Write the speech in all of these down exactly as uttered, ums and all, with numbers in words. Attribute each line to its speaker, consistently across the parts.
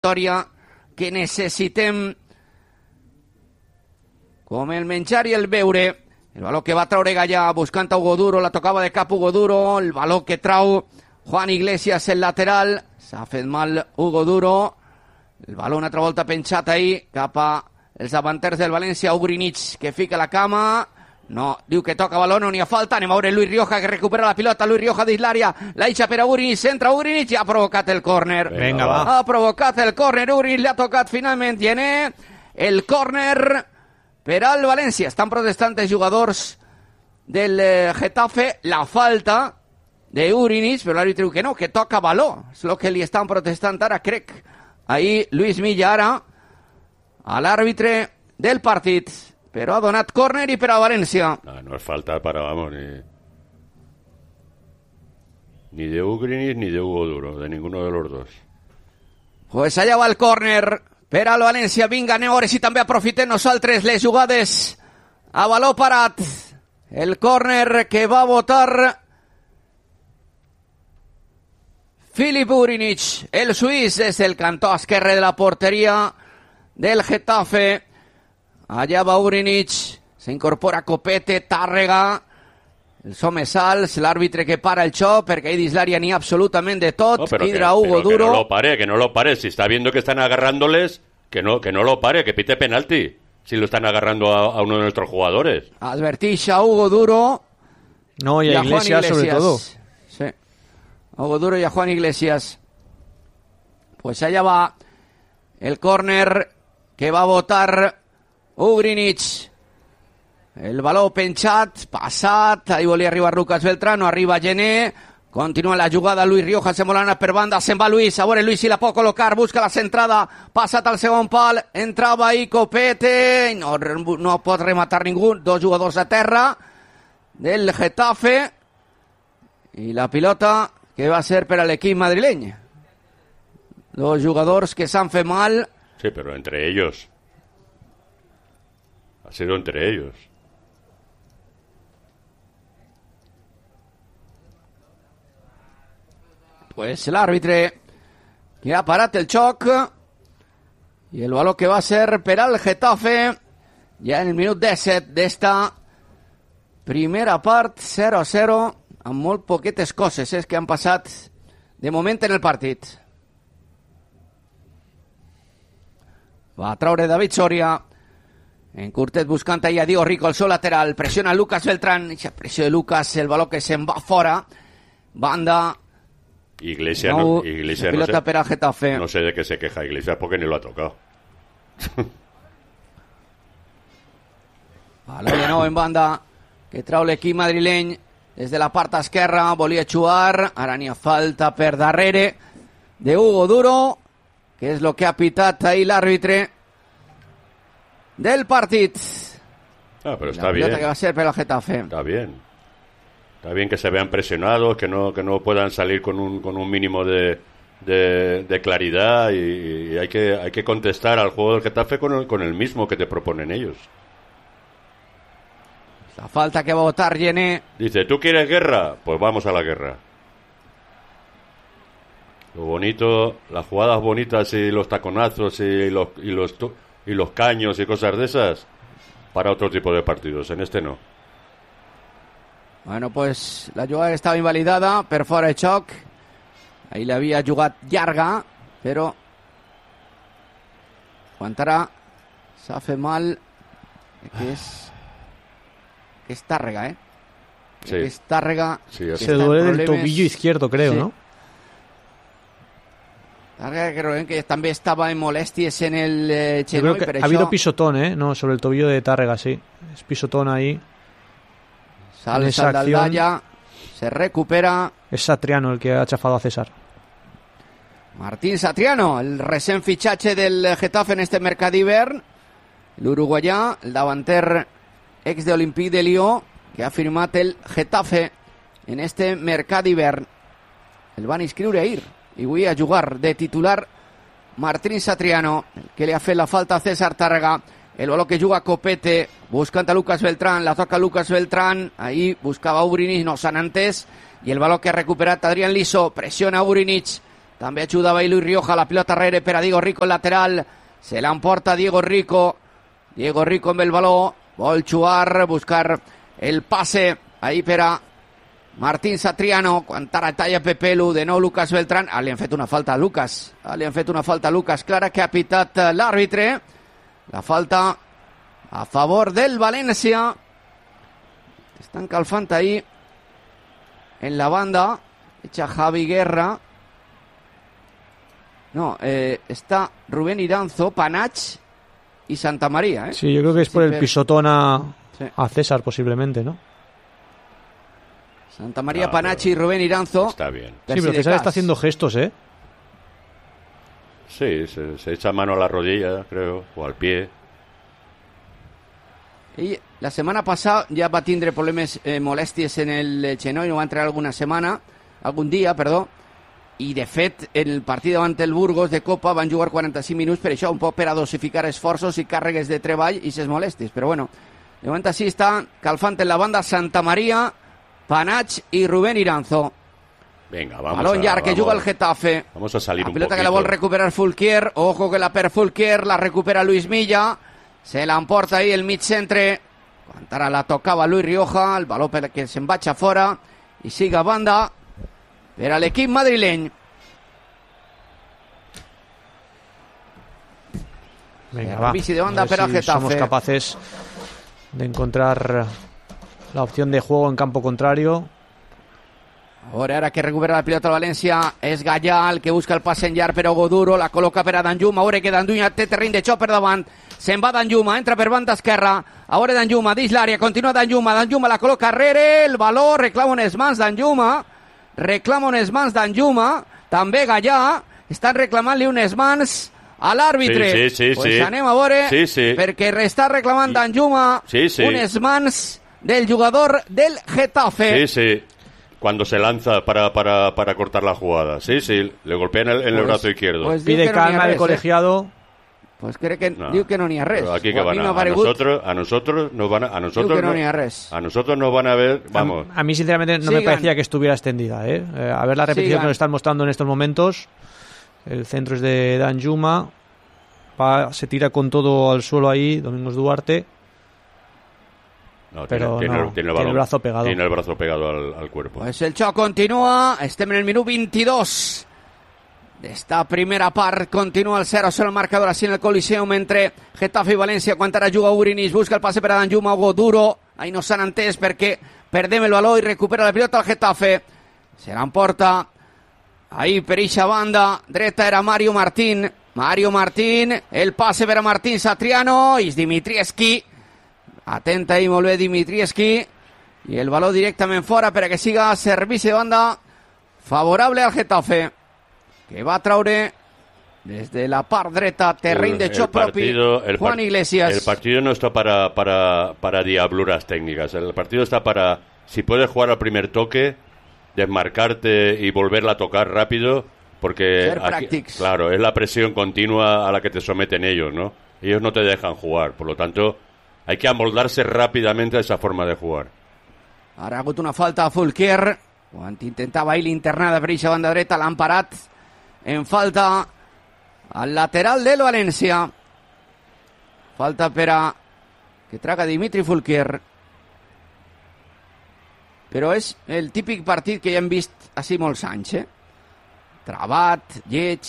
Speaker 1: victòria que necessitem com el menjar i el beure. El baló que va traure Gallà buscant a Hugo Duro, la tocava de cap Hugo Duro, el baló que trau Juan Iglesias, el lateral, s'ha fet mal Hugo Duro, el baló una altra volta penjat ahí cap a els davanters del València. Ugrinic que fica la cama, no, diu que toca baló, no n'hi ha falta. Anem a veure Luis Rioja que recupera la pilota. Luis Rioja dins l'àrea, la eixa per a Ugrinic, centra Ugrinic i ha provocat el córner.
Speaker 2: Vinga, va.
Speaker 1: Ha provocat el córner, Ugrinic li ha tocat finalment Gené, el córner per al València. Estan protestant els jugadors del eh, Getafe la falta de Ugrinic, però l'àrbitre diu que no, que toca baló. És el que li estan protestant ara, crec. Ahí Luis Milla ara a l'àrbitre del partit, però ha donat córner i per a València.
Speaker 3: No, no es falta para, vamos, ni ni de Ugrinic ni de Hugo Duro, de ninguno de los dos.
Speaker 1: Pues allà va el córner per al València. Vinga, anem a veure si també aprofitem nosaltres les jugades a baló parat. El córner que va votar Filip Ugrinic, el suís, des del cantó esquerre de la porteria del Getafe. Allà va Ugrinic, s'incorpora Copete, Tàrrega, els homes salts, l'àrbitre que para el xoc, perquè ahí dins l'àrea n'hi ha absolutament de tot.
Speaker 3: No, pero
Speaker 1: Hidra
Speaker 3: que,
Speaker 1: Hugo
Speaker 3: pero
Speaker 1: Duro.
Speaker 3: Que no lo pare, que no lo pare. Si está viendo que están agarrándoles, que no, que no lo pare, que pite penalti. Si lo están agarrando a, a uno de nuestros jugadores.
Speaker 1: Advertix a Hugo Duro.
Speaker 2: No, y a,
Speaker 1: y a
Speaker 2: Iglesias,
Speaker 1: Juan Iglesias
Speaker 2: sobre todo.
Speaker 1: Sí. A Hugo Duro y a Juan Iglesias. Pues allá va el córner que va a votar Ugrinic. El baló penjat, passat, ahí volia arribar Lucas Beltrán, no arriba Gené, continua la jugada Luis Rioja, se molana per banda, se'n va Luis, a veure Luis si la pot col·locar, busca la centrada, passat al segon pal, entrava ahí Copete, no, no pot rematar ningú, dos jugadors a terra del Getafe, i la pilota que va ser per a l'equip madrileny. Dos jugadors que s'han fet mal.
Speaker 3: Sí, pero entre ellos. Ha sido entre ellos.
Speaker 1: Pues l'àrbitre que ha parat el xoc i el baló que va ser per al Getafe ja en el minut disset d'esta primera part, zero a zero, amb molt poquetes coses eh, que han passat de moment en el partit. Va a traure David Soria, en curtet buscant ahí a Diego Rico, el seu lateral, pressiona Lucas Beltrán, eixa pressió de Lucas, el baló que se'n va fora, banda.
Speaker 3: Iglesias
Speaker 1: no,
Speaker 3: no, Iglesias
Speaker 1: pilota
Speaker 3: no sé,
Speaker 1: per a Getafe.
Speaker 3: no sé de qué se queja Iglesias porque ni lo ha tocado.
Speaker 1: Baló de nou en banda que trau l'equip madrileny des de la part esquerra, volia xuar, ara n'hi ha falta per darrere de Hugo Duro, que és el que ha pitat ahí l'àrbitre del partit.
Speaker 3: Ah, pero está
Speaker 1: la pilota
Speaker 3: bien.
Speaker 1: que va ser per al Getafe.
Speaker 3: Está bien. Está bien que se vean presionados, que no que no puedan salir con un con un mínimo de de, de claridad y, y hay que hay que contestar al juego del Getafe con el, con el mismo que te proponen ellos.
Speaker 1: La falta que va a votar Gené.
Speaker 3: Dice, ¿tú quieres guerra? Pues vamos a la guerra. Lo bonito, las jugadas bonitas y los taconazos y los y los y los caños y cosas de esas para otro tipo de partidos, en este no.
Speaker 1: Bueno, pues la jugada estava invalidada per fora de xoc. Ahí l'havia jugat llarga, però aguantarà. S'ha fet mal. Que és que és Tàrrega, eh?
Speaker 3: Sí.
Speaker 1: Que és Tàrrega.
Speaker 3: Sí,
Speaker 1: que
Speaker 2: Se
Speaker 1: està en
Speaker 2: duele del
Speaker 1: problemes.
Speaker 2: tobillo izquierdo, creo,
Speaker 1: Sí.
Speaker 2: ¿no?
Speaker 1: Tàrrega creo que també estava en molèsties en el eh,
Speaker 2: Yo
Speaker 1: genoll,
Speaker 2: creo que
Speaker 1: per
Speaker 2: ha
Speaker 1: això
Speaker 2: habido pisotón, ¿eh? No, sobre el tobillo de Tárrega, sí. Es pisotón ahí.
Speaker 1: sale
Speaker 2: en esa acción.
Speaker 1: Saldaldalla, se recupera.
Speaker 2: Es Satriano el que ha chafado a César.
Speaker 1: Martín Satriano, el recent fitxatge del Getafe en este mercat d'hivern, l'uruguaià, el davanter ex de Olympique de Lió, que ha firmat el Getafe en este mercat d'hivern. El van inscriure ahir i avui a jugar de titular Martín Satriano, que li ha fet la falta a César Tàrrega. El baló que juga Copete, buscant a Lucas Beltrán, la toca Lucas Beltrán, ahí buscava Ugrinic, no s'han entès, i el baló que ha recuperat Adrián Liso, pressiona Ugrinic, També ajudava Luis Rioja, la pilota darrere per a Diego Rico, el lateral. Se l'emporta Diego Rico. Diego Rico amb el baló. Vol jugar, buscar el passe. Ahí per a Martín Satriano. Quan ara talla Pepelu. De nou Lucas Beltrán. Ah, li han fet una falta a Lucas. Ah, li han fet una falta a Lucas. Clara que ha pitat l'àrbitre. La falta a favor del València. Estan calfant ahí en la banda. Echa Javi Guerra. No, eh, está Rubén Iranzo, Panach y Santa María, ¿eh?
Speaker 2: Sí, yo creo que es por
Speaker 1: sí,
Speaker 2: el
Speaker 1: pero...
Speaker 2: pisotón a,
Speaker 1: sí.
Speaker 2: a César, posiblemente, ¿no?
Speaker 1: Santa María,
Speaker 3: no,
Speaker 1: Panach y Rubén Iranzo.
Speaker 3: Está bien.
Speaker 2: Sí, pero César está haciendo gestos, ¿eh?
Speaker 3: Sí, se, se echa mano a la rodilla, creo, o al pie.
Speaker 1: I la setmana passada ja va tindre problemes, eh, molèsties en el genoll, no va entrar alguna setmana, algun dia, perdó, i de fet el partit davant el Burgos de Copa van jugar quaranta-cinc minuts per això, un poc per a dosificar esforços i càrregues de treball i ses molèsties, però bueno, de moment així està calfant en la banda Santa María, Panach i Rubén Iranzo.
Speaker 3: Venga, vamos
Speaker 1: balón
Speaker 3: a,
Speaker 1: llarg que
Speaker 3: vamos,
Speaker 1: juga el Getafe.
Speaker 3: Vamos a salir
Speaker 1: la
Speaker 3: un
Speaker 1: pelota
Speaker 3: poquito.
Speaker 1: Que la vol recuperar Fulquier, ojo que la per Fulquier, la recupera Luis Milla, se l'emporta ahí el mig centre. Quan ara la tocava Luis Rioja, el baló que se'n vaig a fora i siga a banda per a l'equip madrileny.
Speaker 2: Venga, va.
Speaker 1: Bici de banda
Speaker 2: A ver
Speaker 1: para
Speaker 2: si
Speaker 1: Getafe.
Speaker 2: somos capaces de encontrar la opción de juego en campo contrario.
Speaker 1: Ahora, ara que recupera la pilota al València és Gallà el que busca el pas en llarg per a Goduro, la col·loca per a Danjuma, ara que Danjuma té terreny de xoc per davant, se'n va Danjuma, entra per banda esquerra, ara Danjuma dins l'àrea, continua Danjuma, Danjuma la col·loca arrere, el valor, reclama unes mans Danjuma, reclama unes mans Danjuma, també Gallà, estan reclamant-li unes mans a l'àrbitre.
Speaker 3: Sí, sí, sí,
Speaker 1: pues
Speaker 3: sí.
Speaker 1: anem a veure,
Speaker 3: sí, sí.
Speaker 1: perquè està reclamant Danjuma
Speaker 3: sí, sí.
Speaker 1: unes mans del jugador del Getafe.
Speaker 3: Sí, sí. Cuando se lanza para, para, para cortar la jugada. Sí, sí, le golpean el, en el
Speaker 1: Pues,
Speaker 3: brazo izquierdo.
Speaker 1: Pues diu
Speaker 2: Pide
Speaker 1: que no
Speaker 2: calma
Speaker 1: n'hi ha
Speaker 2: el
Speaker 1: res,
Speaker 2: colegiado.
Speaker 1: Eh? Pues crec que
Speaker 3: No.
Speaker 1: diu que no n'hi ha res.
Speaker 3: Pero aquí
Speaker 1: O
Speaker 3: que
Speaker 1: a
Speaker 3: van
Speaker 1: mi
Speaker 3: a,
Speaker 1: m'ha
Speaker 3: a
Speaker 1: paregut-
Speaker 3: nosotros, a nosotros nos van a, a nosotros
Speaker 1: que no
Speaker 3: no-
Speaker 1: n'hi ha res.
Speaker 3: a nosotros nos van a ver, vamos.
Speaker 2: A, a mí, sinceramente, no me
Speaker 1: Sigan.
Speaker 2: parecía que estuviera extendida. ¿eh? Eh, a ver la repetición
Speaker 1: Sigan.
Speaker 2: que nos están mostrando en estos momentos. El centro es de Danjuma. Va, se tira con todo al suelo ahí, Domingos Duarte.
Speaker 3: No,
Speaker 2: Pero
Speaker 3: tiene,
Speaker 2: no,
Speaker 3: tiene,
Speaker 2: tiene
Speaker 3: balón-
Speaker 2: el brazo pegado.
Speaker 3: Tiene el brazo pegado al, al cuerpo.
Speaker 1: Pues el xoc continua, estem en el minut vint-i-dos d'esta primera part, continua el zero a zero el marcador així en el Coliseum entre Getafe i València, quan ara juga Urinis, busca el passe per a Danjuma, Goduro, ahí no s'han entès perquè perdem el baló i recupera la pilota al Getafe, se l'emporta ahí per eixa banda dreta era Mario Martín, Mario Martín, el passe per a Martín Satriano, i Dimitrievski, atenta ahí molt bé Dimitrievski, i el baló directament fora per a que siga servici de banda favorable al Getafe, que va traure des de la part dreta terreny de xoc propi
Speaker 3: el
Speaker 1: Juan
Speaker 3: par-
Speaker 1: Iglesias.
Speaker 3: El partido no está para, para, para diabluras técnicas. El partido está para, si puedes jugar al primer toque, desmarcarte y volverla a tocar rápido, porque
Speaker 1: Ser
Speaker 3: aquí-
Speaker 1: practics.
Speaker 3: claro, es la presión continua a la que te someten ellos, ¿no? Ellos no te dejan jugar, por lo tanto, hay que amoldarse rápidamente a esa forma de jugar.
Speaker 1: Ara ha hagut una falta a Fulquier, quan intentava ahir l'internada per eixa banda dreta, l'han parat en falta al lateral del València. Falta per a que traga Dimitri Fulquier. Però és el típic partit que ja hem vist així molts anys, eh? Trabat, lleig.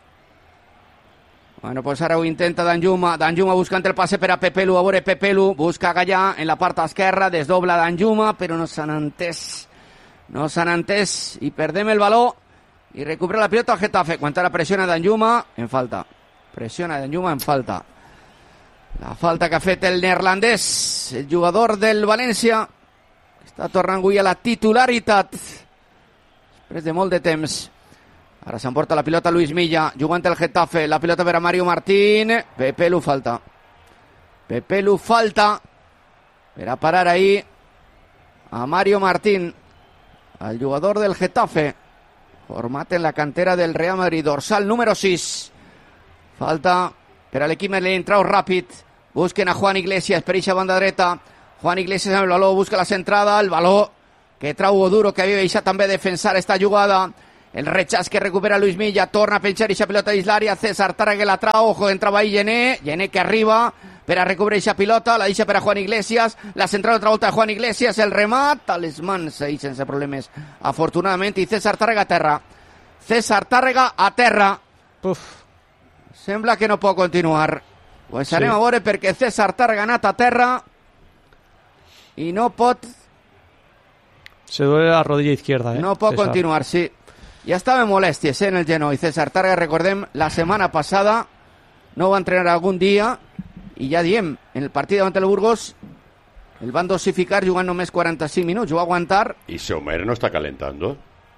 Speaker 1: Bueno, pues ara ho intenta Danjuma. Danjuma buscant el passe per a Pepelu. A veure Pepelu, busca Gallà en la part esquerra, desdobla Danjuma, però no s'han entès. No s'han entès i perdem el baló i recupera la pilota al Getafe. Quan ara pressiona Danjuma, en falta. Pressiona Danjuma, en falta. La falta que ha fet el neerlandès, el jugador del València, està tornant avui a la titularitat després de molt de temps. Ara s'emporta la pilota Luis Milla, jugant el Getafe, la pilota per a Mario Martín, Pepelu falta. Pepelu falta per a parar ahí a Mario Martín, el jugador del Getafe, format en la cantera del Real Madrid, dorsal número sis. Falta per a l'equip madrileny, trau ràpid, busquen a Juan Iglesias per eixa banda dreta, Juan Iglesias amb el baló, busca la centrada, el baló que trau Goduro, que havia deixat també defensar esta jugada, El rechaz que recupera Luis Milla, torna a penchar eixa pilota d'Islària, César Tàrrega la trau, ojo, entrava ahí Gené, Gené que arriba per a recuperar eixa pilota, la deixa per a Juan Iglesias, la central otra volta de Juan Iglesias, el remat a les mans ahí sense problemes, afortunadament, i César Tàrrega a terra. César Tàrrega a terra.
Speaker 2: Uf.
Speaker 1: Sembla que no pot continuar. Pues
Speaker 2: Sí.
Speaker 1: anem a veure perquè César Tàrrega ha anat a terra i no pot
Speaker 2: Se duele la rodilla izquierda, ¿eh?
Speaker 1: no pot
Speaker 2: César.
Speaker 1: continuar, sí. Ja estava en molèsties eh, en el genoll. César Tàrrega, recordem, la setmana passada no va entrenar algun dia i ja diem, en el partit davant el Burgos el van dosificar jugant només quaranta-cinc minuts, ho va aguantar.
Speaker 3: ¿Y Sommer no está calentando?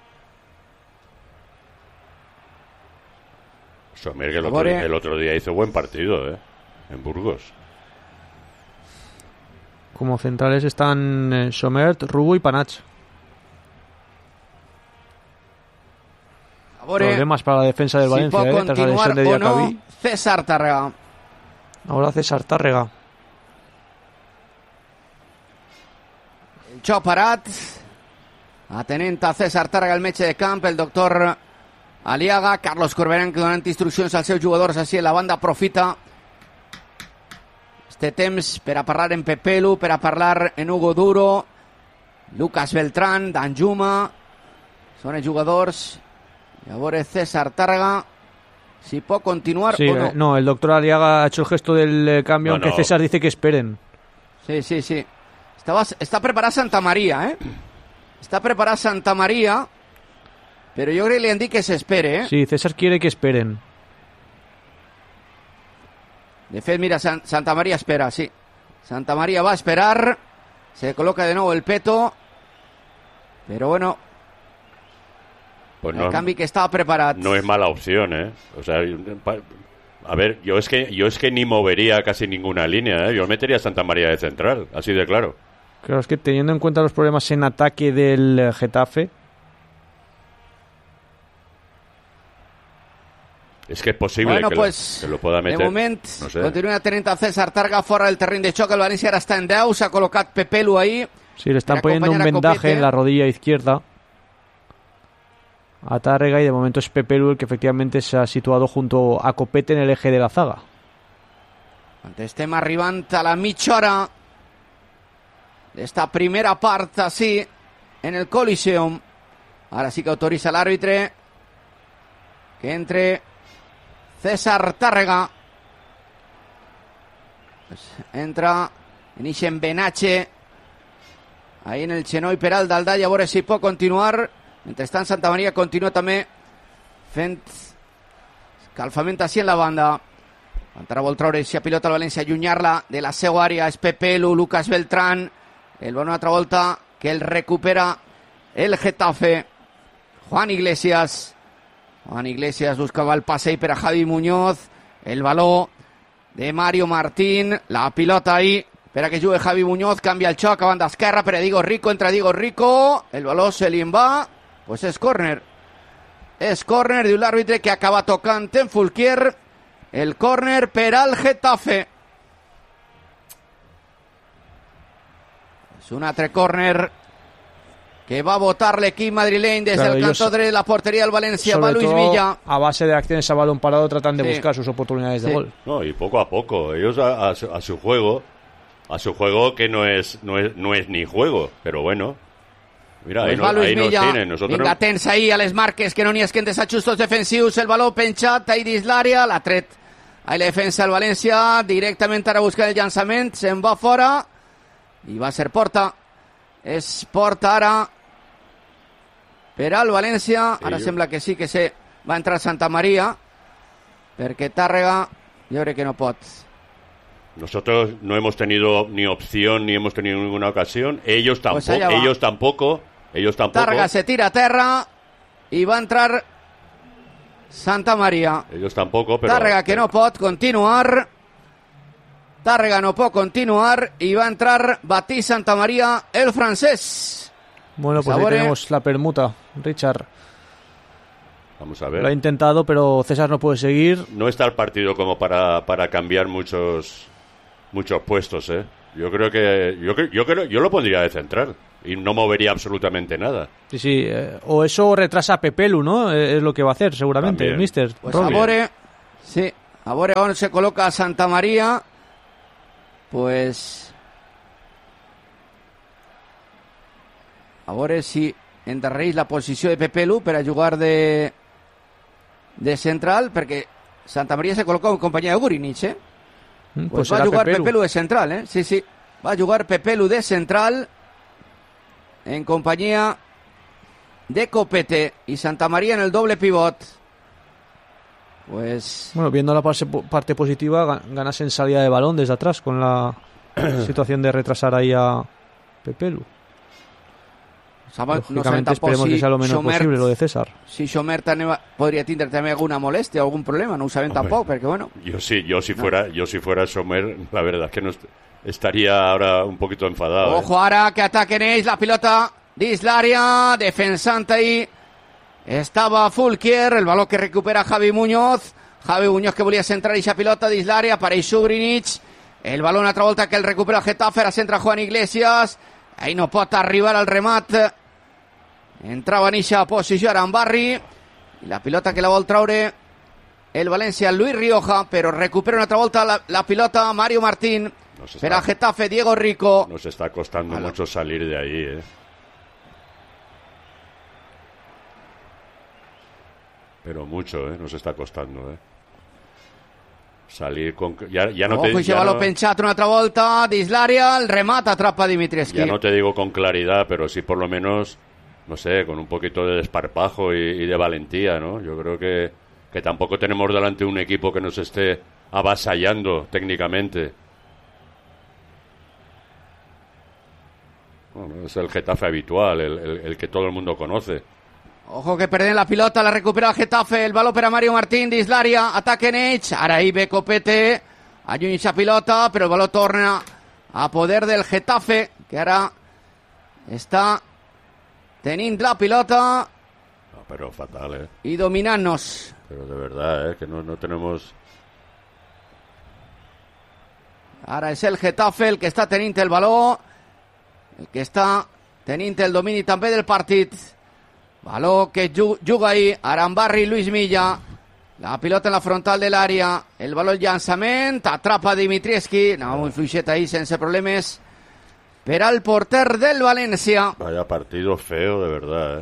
Speaker 3: Sommer que el otro,
Speaker 1: Ahora-
Speaker 3: el otro día hizo buen partido, ¿eh? En Burgos.
Speaker 2: Como centrales están eh, Somert, Rubo y Panach.
Speaker 1: A veure
Speaker 2: Problemas para la defensa del
Speaker 1: si
Speaker 2: Valencia,
Speaker 1: pot
Speaker 2: ¿eh? Tras la
Speaker 1: continuar
Speaker 2: lesión de
Speaker 1: o no
Speaker 2: Diacabí.
Speaker 1: César Tàrrega.
Speaker 2: Ahora César Tàrrega.
Speaker 1: El xoc parat, atenent a César Tàrrega, el metge de camp, el doctor Aliaga, Carlos Corberán donant instruccions als seus jugadors així, la banda aprofita este temps per a parlar en Pepelu, per a parlar en Hugo Duro, Lucas Beltrán, Danjuma, són els jugadors. I a veure César Tàrrega si pot continuar
Speaker 2: Sí,
Speaker 1: o no.
Speaker 2: eh, no, el doctor Aliaga ha hecho el gesto del eh, cambio,
Speaker 3: No,
Speaker 2: aunque
Speaker 3: no.
Speaker 2: César dice que esperen.
Speaker 1: Sí, sí, sí. Estava, està preparat Santa Maria, eh? Està preparat Santa Maria, però jo crec que li han dit que s'espere, eh?
Speaker 2: Sí, César quiere que esperen.
Speaker 1: De fet, mira, San, Santa Maria espera, sí. Santa Maria va a esperar, se coloca de nuevo el peto, pero bueno,
Speaker 3: Pues
Speaker 1: el
Speaker 3: no,
Speaker 1: canvi que estava preparat.
Speaker 3: no es mala opción, ¿eh? O sea, pa- a ver, yo es que yo es que ni movería casi ninguna línea, ¿eh? Yo metería a Santa María de central, así de claro.
Speaker 2: Claro, es que teniendo en cuenta los problemas en ataque del eh, Getafe,
Speaker 3: Es que es posible
Speaker 1: Bueno,
Speaker 3: que,
Speaker 1: pues,
Speaker 3: lo, que lo pueda meter.
Speaker 1: de moment,
Speaker 3: no sé.
Speaker 1: continua tenint a César Tàrrega fora del terreny de xoc, el València ara està en deu, s'ha col·locat Pepelu ahí.
Speaker 2: sí, le están
Speaker 1: Para
Speaker 2: poniendo un
Speaker 1: acompañar a
Speaker 2: vendaje
Speaker 1: Copete.
Speaker 2: en la rodilla izquierda a Tàrrega, y de momento es Pepelu el que efectivamente se ha situado junto a Copete en el eje de la zaga.
Speaker 1: Estem arribant a la mitja hora d'esta primera part, així, en el Coliseum. Ara sí que autoritza l'àrbitre que entre César Tàrrega. Pues entra en Ixen Benache ahí en el genoll per al d'Aldall, a veure si pot continuar. Mentrestant, Santa Maria continua també fent escalfament així en la banda. Encara vol treure aquesta pilota al València, allunyar-la de la seva àrea. És Pepelu, Lucas Beltrán. El bon una altra volta que el recupera el Getafe. Juan Iglesias. Juan Iglesias buscava el passeig per a Javi Muñoz. El baló de Mario Martín. La pilota ahí per a que jugui Javi Muñoz. Canvia el xoc a banda esquerra per a Diego Rico. Entra Diego Rico. El baló se li en va. Pues és córner. És córner, diu l'àrbitre, que acaba tocant en Fulquier. El córner per al Getafe. És un altre córner que va a votar l'equip madrileny des
Speaker 2: Claro,
Speaker 1: del
Speaker 2: ellos-
Speaker 1: cantó dret de la portería del Valencia. Va
Speaker 2: Sobre
Speaker 1: Luis
Speaker 2: todo,
Speaker 1: Villa.
Speaker 2: a base de acciones a balón parado, tratan de
Speaker 1: Sí.
Speaker 2: buscar sus oportunidades de
Speaker 1: Sí.
Speaker 2: gol.
Speaker 3: No, y poco a poco. Ellos a, a su, a su juego, a su juego que no es, no es, no es ni juego, pero bueno. Mira,
Speaker 1: Pues
Speaker 3: ahí,
Speaker 1: va
Speaker 3: no,
Speaker 1: Luis
Speaker 3: ahí nos
Speaker 1: Villa.
Speaker 3: tienen. Nosotros
Speaker 1: Vinga,
Speaker 3: no-
Speaker 1: atents ahí a les marques, que no n'hi esquentes ajustos defensius. El baló penjat ahí dins l'àrea. L'ha tret ahí la defensa del València. Directament ara buscant el llançament. Se'n va fora. I va ser porta. És porta ara per al València.
Speaker 3: Sí,
Speaker 1: Ara
Speaker 3: jo-
Speaker 1: sembla que sí que se va entrar Santa Maria, perquè Tàrrega jo crec que no pot.
Speaker 3: Nosotros no hemos tenido ni opción ni hemos tenido ninguna ocasión. Ellos
Speaker 1: Pues
Speaker 3: tampoco.
Speaker 1: allá va.
Speaker 3: ellos tampoco. Ellos tampoco.
Speaker 1: Tàrrega se tira a terra i va entrar Santa Maria.
Speaker 3: Ellos tampoco, pero.
Speaker 1: Tàrrega que no pot continuar. Tàrrega no pot continuar i va entrar Batí Santa Maria, el francès.
Speaker 2: Bueno, pues ahí
Speaker 1: Sabore.
Speaker 2: tenemos la permuta. Richard
Speaker 3: Vamos a
Speaker 2: lo ha
Speaker 3: ver.
Speaker 2: intentado, pero César no puede seguir.
Speaker 3: No está el partido como para, para cambiar muchos muchos puestos, ¿eh? Yo creo que yo cre- yo creo yo lo pondría de central. y no movería absolutamente nada.
Speaker 2: Sí, sí, eh, o eso retrasa a Pepelu, ¿no? Eh, es lo que va a hacer seguramente,
Speaker 3: También.
Speaker 2: el mister.
Speaker 1: Pues
Speaker 2: Robles.
Speaker 1: Abore, sí, Abore ahora se coloca a Santa María, pues Abore si endarrereix la posició de Pepelu per a jugar de de central, perquè Santa Maria se col·loca en companyia de Gurinic, eh?
Speaker 2: Mm,
Speaker 1: Pues,
Speaker 2: pues
Speaker 1: va a
Speaker 2: será
Speaker 1: jugar
Speaker 2: Pepelu.
Speaker 1: Pepelu de central, eh? Sí, sí, va a jugar Pepelu de central en compañía de Copete y Santa María en el doble pivot. Pues
Speaker 2: Bueno, viendo la parte, parte positiva, ga- ganas en salida de balón desde atrás con la situación de retrasar ahí a Pepelu.
Speaker 1: sabe- no sabem
Speaker 2: Lógicamente
Speaker 1: tampoc
Speaker 2: esperemos
Speaker 1: si
Speaker 2: que sea lo menos
Speaker 1: Xomert,
Speaker 2: posible lo de César.
Speaker 1: si Xomert aneva- podria tindre també alguna molèstia o algun problema, no ho sabem
Speaker 3: Hombre.
Speaker 1: tampoc, perquè bueno,
Speaker 3: Yo sí, yo si fuera, yo si fuera Sommer, la verdad es que no est- estaría ahora un poquito enfadado. ¿eh?
Speaker 1: ojo ara que ataquen ells la pilota dins l'àrea, defensant ahí estava Fulquier, el valor que recupera Javi Muñoz, Javi Muñoz que volia centrar eixa pilota dins l'àrea, apareix Ugrinic, el baló una altra volta que el recupera el Getafe, ara centra Juan Iglesias, ahí no pot arribar al remat, entrava en eixa posició Arambarri, i la pilota que la vol traure el València, Luis Rioja, però recupera una altra volta la, la pilota Mario Martín,
Speaker 3: No se
Speaker 1: per a
Speaker 3: está-
Speaker 1: Getafe, Diego Rico.
Speaker 3: Nos está costando
Speaker 1: Ala.
Speaker 3: mucho salir de ahí, ¿eh? Pero mucho, ¿eh? Nos está costando, ¿eh? Salir con... Ya, ya no
Speaker 1: Ojo,
Speaker 3: te,
Speaker 1: i se
Speaker 3: ya
Speaker 1: va
Speaker 3: no-
Speaker 1: lo penchat una altra volta dins l'àrea, el remat atrapa Dimitrievski.
Speaker 3: ya no te digo con claridad, pero sí por lo menos, no sé, con un poquito de desparpajo y, y de valentía, ¿no? Yo creo que, que tampoco tenemos delante un equipo que nos esté avasallando técnicamente. Bueno, es el Getafe habitual, el, el- el que todo el mundo conoce.
Speaker 1: Ojo que perden la pilota, la recupera el Getafe, el baló per a Mario Martín dins l'àrea, ataquen ells, ara hi ve Copete, allunya la pilota, però el baló torna a poder del Getafe, que ara està tenint la pilota
Speaker 3: No, pero fatal, ¿eh?
Speaker 1: i dominant-nos.
Speaker 3: Pero de verdad, ¿eh? Que no, no tenemos...
Speaker 1: Ara és el Getafe el que està tenint el baló, el que està tenint el domini també del partit. Baló que ju- juga ahí Arambarri, Luis Milla. La pilota en la frontal de l'àrea. El baló, el llançament. Atrapa Dimitrievski. No, muy fluixet ahí, sense problemes. Per al porter del València.
Speaker 3: Vaya partido feo, de verdad, ¿eh?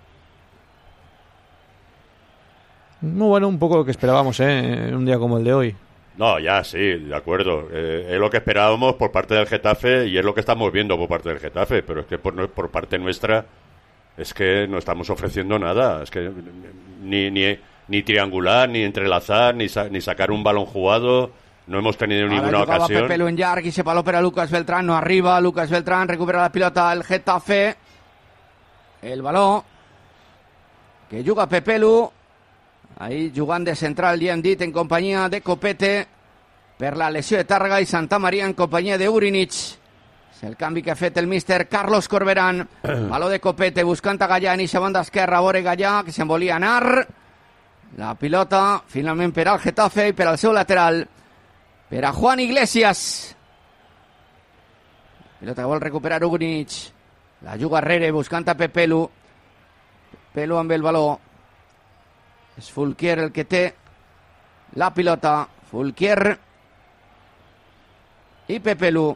Speaker 2: No, bueno, un poco lo que esperábamos, ¿eh? En un día como el de hoy.
Speaker 3: No, ya, sí, de acuerdo. Eh, es lo que esperábamos por parte del Getafe y es lo que estamos viendo por parte del Getafe, pero es que por, nue- por parte nuestra es que no estamos ofreciendo nada. Es que ni, ni, ni triangular, ni entrelazar, ni, sa- ni sacar un balón jugado. No hemos tenido
Speaker 1: Ara
Speaker 3: ninguna
Speaker 1: jugava
Speaker 3: ocasión.
Speaker 1: Pepelu en llarg i se baló per a Lucas Beltrán. No arriba. Lucas Beltrán recupera la pilota el Getafe. El baló que juga Pepelu. Ahí jugant de central, ja hem dit, en companyia de Copete per la lesió de Tàrrega i Santa Maria en companyia de Urinic. És el canvi que ha fet el míster Carlos Corberán. Baló de Copete buscant a Gallà en eixa banda esquerra. A veure Gallà, que se'n volia anar. La pilota finalment per al Getafe i per al seu lateral, per a Juan Iglesias. Pilota que vol recuperar Urinic. La juga Herrere buscant a Pepelu. Pepelu amb el baló. És Fulquier el que té la pilota. Fulquier i Pepelu.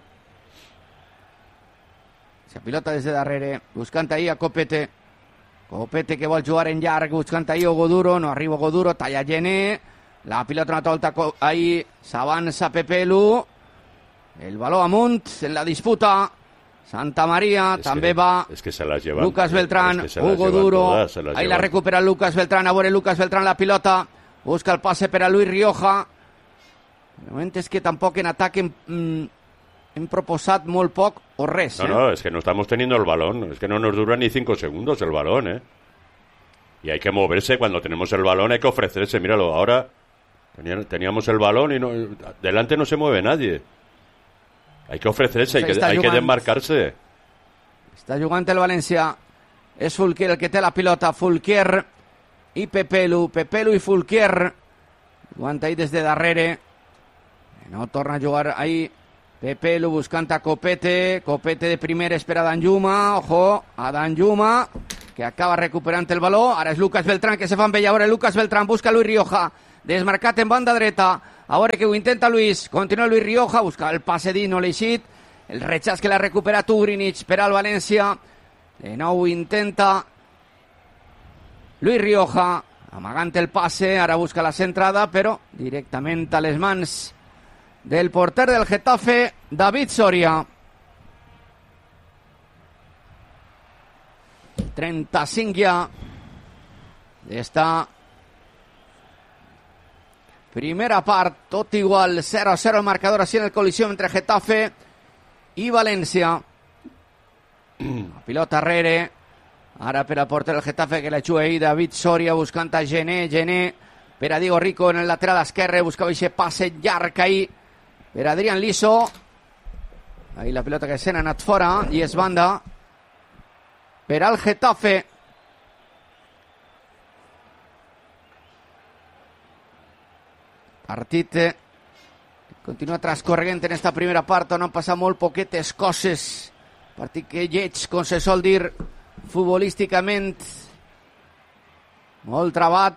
Speaker 1: La pilota des de darrere, buscant ahir a Copete. Copete que vol jugar en llarg, buscant ahir Ogoduro, no arriba Ogoduro, talla Gené. La pilota una volta co- ahí, s'avança Pepelu. El baló amunt en la disputa. Santa Maria
Speaker 3: Es
Speaker 1: també
Speaker 3: que-
Speaker 1: va.
Speaker 3: es que se las llevan.
Speaker 1: Lucas Beltrán,
Speaker 3: es que se las
Speaker 1: Hugo
Speaker 3: llevan
Speaker 1: Duro,
Speaker 3: todas, se las
Speaker 1: ahí la
Speaker 3: llevan.
Speaker 1: recupera Lucas Beltrán, a veure Lucas Beltrán la pilota, busca el passe per a Luis Rioja. El moment és que tampoc en atac hem, mm, hem proposat molt poc o res.
Speaker 3: No,
Speaker 1: eh?
Speaker 3: no, es que no estamos teniendo el balón. Es que no nos dura ni cinco segundos el balón, ¿eh? Y hay que moverse cuando tenemos el balón, hay que ofrecerse. Míralo, ahora tenía- teníamos el balón y no, delante no se mueve nadie. Hay que ofrecerse, hay
Speaker 1: Pues ahí
Speaker 3: que,
Speaker 1: está
Speaker 3: hay que
Speaker 1: jugant.
Speaker 3: desmarcarse.
Speaker 1: Està jugant el València. És Fulquier el que té la pilota. Fulquier i Pepelu. Pepelu i Fulquier. Jugant ahí des de darrere. No torna a jugar ahí Pepelu buscant a Copete, Copete de primer espera a Danjuma, ojo, a Danjuma, que acaba recuperant el baló, ara és Lucas Beltrán que se fa amb ell, ara Lucas Beltrán busca Luis Rioja, desmarcat en banda dreta, a veure que ho intenta Luis, continua Luis Rioja, busca el passe dins, no l'ha eixit, el rechaç que l'ha recuperat Ugrinic per al València, de nou intenta Luis Rioja, amagant el passe, ara busca la centrada, però directament a les mans del porter del Getafe, David Soria. trenta-cinc ja d'esta primera part, tot igual, zero a zero el marcador així en el col·lisió entre Getafe i València. La pilota arrere, ara per al porter del Getafe que la juga ahí David Soria buscant a Gené, Gené per a Diego Rico en el lateral esquerre, buscava aquest passe llarg ahí per a Adrián Liso, ahí la pilota que se n'ha anat fora i és banda per al Getafe. Partit eh, continua transcorrent en esta primera part on han passat molt poquetes coses, partit que lleig, com se sol dir futbolísticament, molt trabat,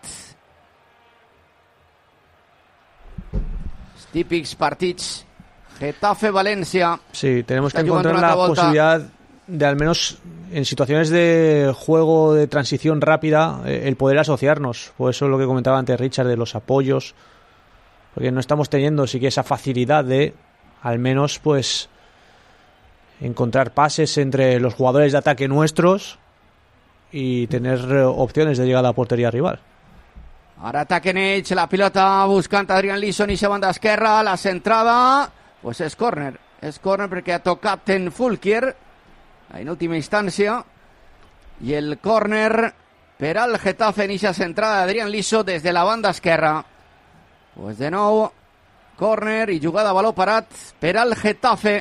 Speaker 1: els típics partits Getafe-València.
Speaker 2: Sí, tenemos
Speaker 1: Está
Speaker 2: que
Speaker 1: jugando
Speaker 2: encontrar
Speaker 1: una
Speaker 2: la
Speaker 1: volta.
Speaker 2: posibilidad de, al menos en situaciones de juego de transición rápida, eh, el poder asociarnos. Por eso es lo que comentaba antes Richard de los apoyos, porque no estamos teniendo sí que esa facilidad de al menos pues encontrar pases entre los jugadores de ataque nuestros y tener eh, opciones de llegada a portería rival.
Speaker 1: Ara ataquen ells, la pilota buscant Adrián Liso, i se banda esquerra, la centrada, pues és córner, és córner perquè ha tocat en Fulquier en última instància, i el córner per al Getafe en eixa centrada d'Adrián Liso des de la banda esquerra. Pues de nou, córner i jugada a baló parat per al Getafe.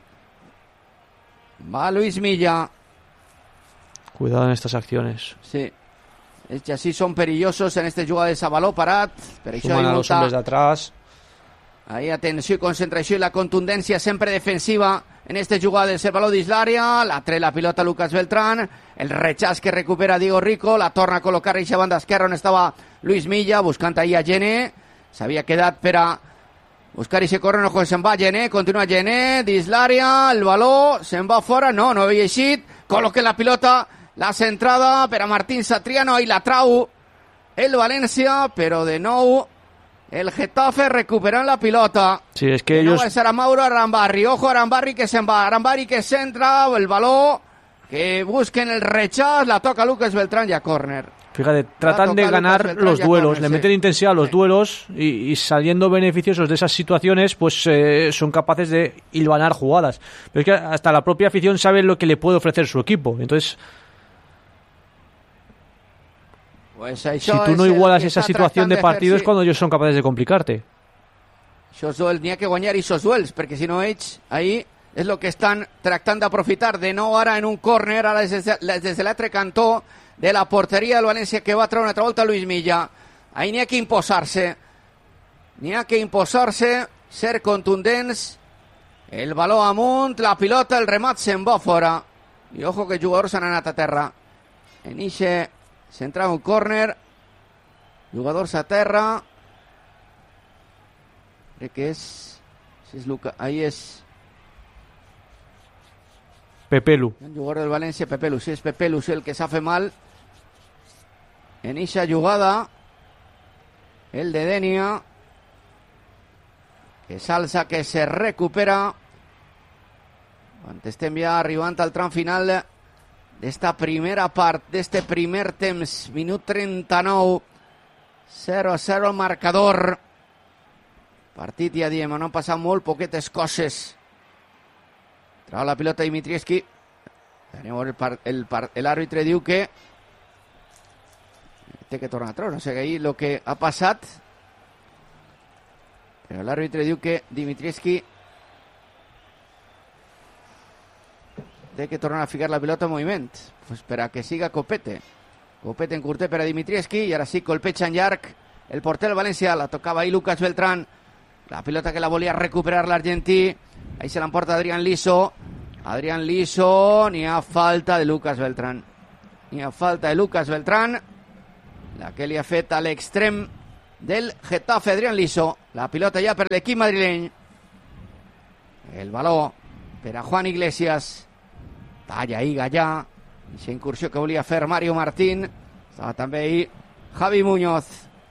Speaker 1: Va Luis Milla.
Speaker 2: Cuidado en estas acciones.
Speaker 1: Sí. Es que así son perillosos en este jugades a baló parat. Per això
Speaker 2: Suman
Speaker 1: hi
Speaker 2: a los
Speaker 1: molta...
Speaker 2: hombres de atrás.
Speaker 1: Ahí atenció i concentració i la contundència sempre defensiva en este jugades. El baló dins l'àrea, la tre la pilota Lucas Beltrán, el rechaç que recupera Diego Rico, la torna a col·locar a eixa banda esquerra on estava Luis Milla, buscant ahí a Gené, s'havia quedat per a buscar i se corre, no se'n va Gené, continua Gené, dins l'àrea, el baló se'n va fora, no, no havia eixit, col·loquen la pilota, la centrada per a Martín Satriano, i la trau el València, però de nou el Getafe recuperant la pilota.
Speaker 2: Sí, es que
Speaker 1: de
Speaker 2: ellos...
Speaker 1: nou és ara Mauro Arambarri, ojo Arambarri que se'n va, Arambarri que centra, el baló que busquen el rechaç, la toca Lucas Beltrán, ya córner.
Speaker 2: Fíjate, tratan de ganar los duelos, le meten intensidad a los duelos y, y saliendo beneficiosos de esas situaciones, pues eh, son capaces de hilvanar jugadas. Pero es que hasta la propia afición sabe lo que le puede ofrecer su equipo. Entonces,
Speaker 1: pues
Speaker 2: si tú no igualas esa situación de partido es cuando ellos son capaces de complicarte.
Speaker 1: Això duels, n'hi ha que guanyar aquests duels, perquè si no ells, ahí és el que estan tractant d'aprofitar. De nou ara en un córner, ara des de, des de l'altre cantó de la porteria del València, que va treure una altra volta Luis Milla. Ahí n'hi ha que imposar-se, n'hi ha que imposar-se, ser contundents, el baló amunt, la pilota, el remat se'n va fora, i ojo que els jugadors s'han anat a terra. En ixe s'entrava un córner, jugadors a terra, crec que és, si és Luca, ahí és
Speaker 2: Pepelu.
Speaker 1: el jugador del València, Pepelu, sí, és Pepelu, sí, el que s'ha fet mal en eixa jugada, el de Denia, que s'alça, que se recupera, quan estem ja arribant al tram final d'esta primera part, d'este primer temps, minut trenta-nou, zero a zero el marcador. Partit, ja diem, on han passat molt poquetes coses. Trau la pilota Dimitrievski. L'àrbitre diu que té que tornar a treure. O sigui, ahir el que ha passat, però l'àrbitre diu que Dimitrievski té que tornar a ficar la pilota en moviment, pues per a que siga Copete. Copete en curter per a Dimitrievski, i ara sí, colpeja en llarg el porter del València, la tocava ahí Lucas Beltrán, la pilota que la volia recuperar l'argentí, Ahí se l'emporta Adrián Liso. Adrián Liso, n'hi ha falta de Lucas Beltrán. N'hi ha falta de Lucas Beltrán, la que li ha fet a l'extrem del Getafe, Adrián Liso. La pilota ja per l'equip madrileny. El baló per a Juan Iglesias. Talla ahí Gallà. Aquesta incursió que volia fer Mario Martín. Estava també ahí Javi Muñoz.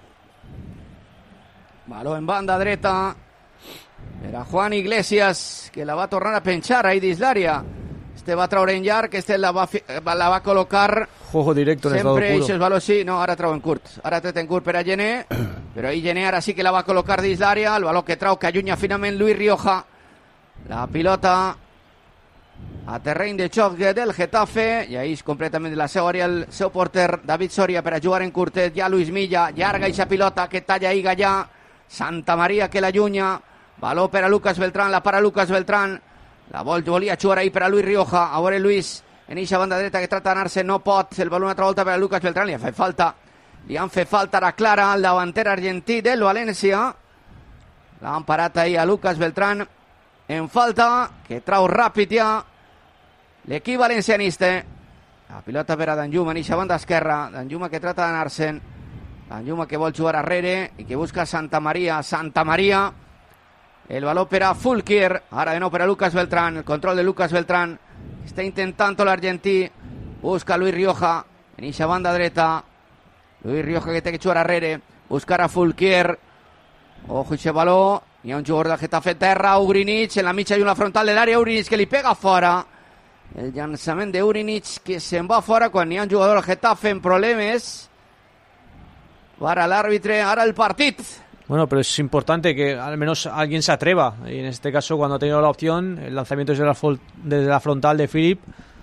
Speaker 1: Baló en banda dreta per a Juan Iglesias, que la va tornar a penjar ahí dins l'àrea. Este va treure en llarg, este la va, la va col·locar
Speaker 2: juego directo en
Speaker 1: sempre,
Speaker 2: el
Speaker 1: això és baló, sí, no, ara trau en curt, ara tret en curt per a Gené, però ahí Gené ara sí que la va col·locar dins l'àrea, el baló que trau, que allunya finalment Luis Rioja, la pilota a terreny de xoc del Getafe, i ahí és completament de la seva àrea el seu porter David Soria per a jugar en curtet, ja Luis Milla, llarga eixa pilota que talla ahí Gallà, Santa Maria que l'allunya, baló per a Lucas Beltrán, la para Lucas Beltrán, la vol, volia jugar ahí per a Luis Rioja, a veure Luis en eixa banda dreta que trata d'anar-se, no pot, el baló una altra volta per a Lucas Beltrán, li ha fet falta, li han fet falta ara clara al davanter argentí del València, l'han parat ahí a Lucas Beltrán en falta, que trau ràpid ja l'equip valencianista. La pilota per a Danjuma en eixa banda esquerra, Danjuma que trata d'anar-se'n, Danjuma que vol jugar arrere i que busca Santa Maria, Santa Maria, el baló per a Fulquier, ara de nou per a Lucas Beltrán, el control de Lucas Beltrán, està intentant l'argentí, busca Luis Rioja, en eixa banda dreta, Luis Rioja que té que jugar arrere, buscar a Fulquier, ojo eixe baló, hi ha un jugador del Getafe terra, Ugrinic, en la mitja i una frontal de l'àrea, Ugrinic que li pega fora, el llançament de Ugrinic que se'n va fora quan hi ha un jugador del Getafe en problemes, para l'àrbitre, ara el partit.
Speaker 2: Bueno, pero es importante que al menos alguien se atreva. Y en este caso, cuando ha tenido la opción, el lanzamiento desde la, desde la frontal de Philip.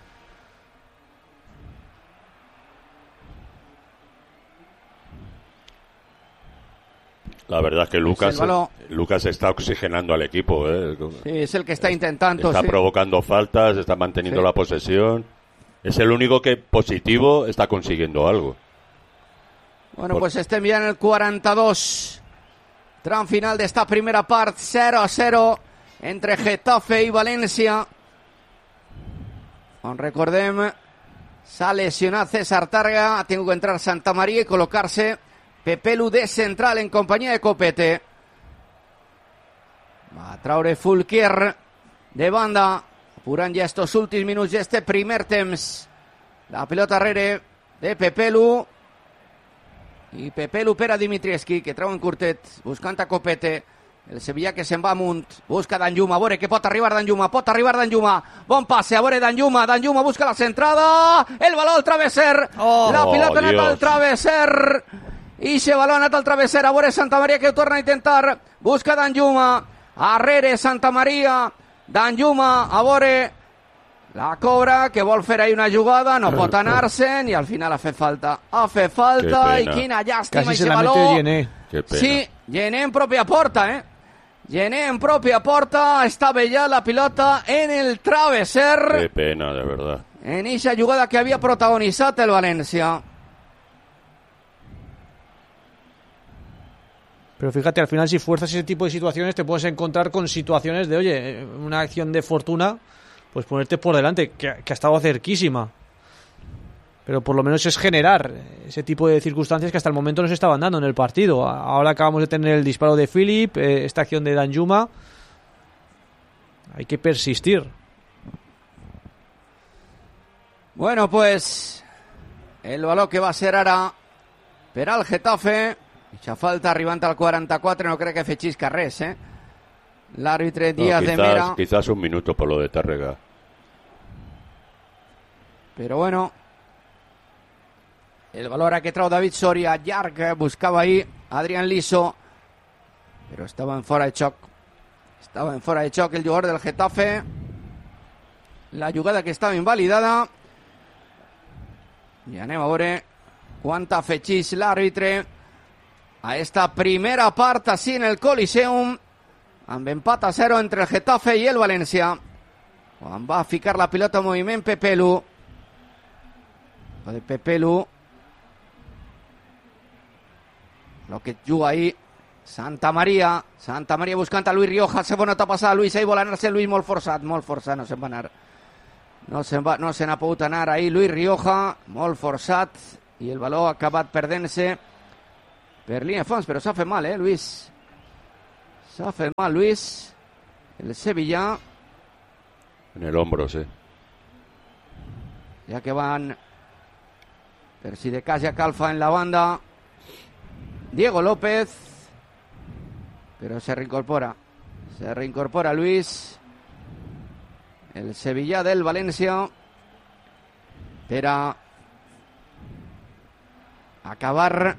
Speaker 3: La verdad es que Lucas, Lucas está oxigenando al equipo. ¿eh?
Speaker 1: Sí, es el que está intentando.
Speaker 3: Está
Speaker 1: sí.
Speaker 3: provocando faltas, está manteniendo
Speaker 1: sí.
Speaker 3: la posesión. Es el único que positivo está consiguiendo algo.
Speaker 1: Bueno,
Speaker 3: Por...
Speaker 1: pues estem ja en el quaranta-dos. Tram final d'esta primera part, zero a zero entre Getafe i València. On recordem, s'ha lesionat César Tàrrega, ha tingut que entrar Santa Maria i col·locar-se Pepelu de central en companyia de Copete. Va a traure Fulquier de banda, apurant ja estos últims minuts d'este primer temps. La pilota arrere de Pepelu. I Pepelu per a Dimitrievski, que treu en curtet, buscant a Copete. El Sevilla que se'n va amunt, busca Danjuma, a veure que pot arribar Danjuma, pot arribar Danjuma, bon passe, a veure Danjuma, Danjuma busca la centrada, el baló al travesser, oh, la pilota oh, anat al travesser, i se baló anat al travesser, a veure Santa Maria que ho torna a intentar, busca Danjuma, arrere Santa Maria, Danjuma, a veure, la cobra, que vol fer ahí una jugada, no pot anar-se'n, i al final ha fet falta. Ha fet falta, i quina llàstima,
Speaker 2: i se la mete Gené.
Speaker 1: Sí, Gené en pròpia porta, eh? Gené en pròpia porta, estava ja la pilota en el travesser.
Speaker 3: Qué pena, de verdad.
Speaker 1: En esa jugada que había protagonizado el Valencia.
Speaker 2: Pero fíjate, al final si fuerzas ese tipo de situaciones te puedes encontrar con situaciones de, oye, una acción de fortuna, pues ponerte por delante, que, que ha estado cerquísima. Pero por lo menos es generar ese tipo de circunstancias que hasta el momento no se estaban dando en el partido. Ahora acabamos de tener el disparo de Philip, eh, esta acción de Danjuma. Hay que persistir.
Speaker 1: Bueno, pues el balón que va a ser ara per al Getafe. Eixa falta arribant al quaranta-quatre, no crec que fechisca res, eh? L'àrbitre Díaz
Speaker 3: no, quizás,
Speaker 1: de Mera.
Speaker 3: Quizás un minuto por lo de Tàrrega.
Speaker 1: Però bueno, el valor que trau David Soria, llarg, buscava ahí Adrián Liso, però estava en fora de xoc. Estava en fora de xoc el jugador del Getafe. La jugada que estava invalidada. I anem a veure quant afegeix l'àrbitre a esta primera part així en el Coliseum, amb empat a zero entre el Getafe i el València. Quan va ficar la pilota en moviment Pepelu. De Pepelu, lo que juga ahí Santa Maria, Santa Maria buscant a Luis Rioja, segona nota passada, Luis, ahí vol anar-se Luis molt forçat, molt forçat, no se'n va anar, no se'n va, no se n'ha pogut anar ahí, Luis Rioja, molt forçat, i el baló ha acabat perdent-se per línia de fons, però s'ha fet mal, eh, Luis, s'ha fet mal, Luis, el Sevilla,
Speaker 3: en el hombro, sí,
Speaker 1: ya que van, per si de cas ja calfa en la banda, Diego López, pero se reincorpora, se reincorpora Luis, el Sevilla del Valencia, para acabar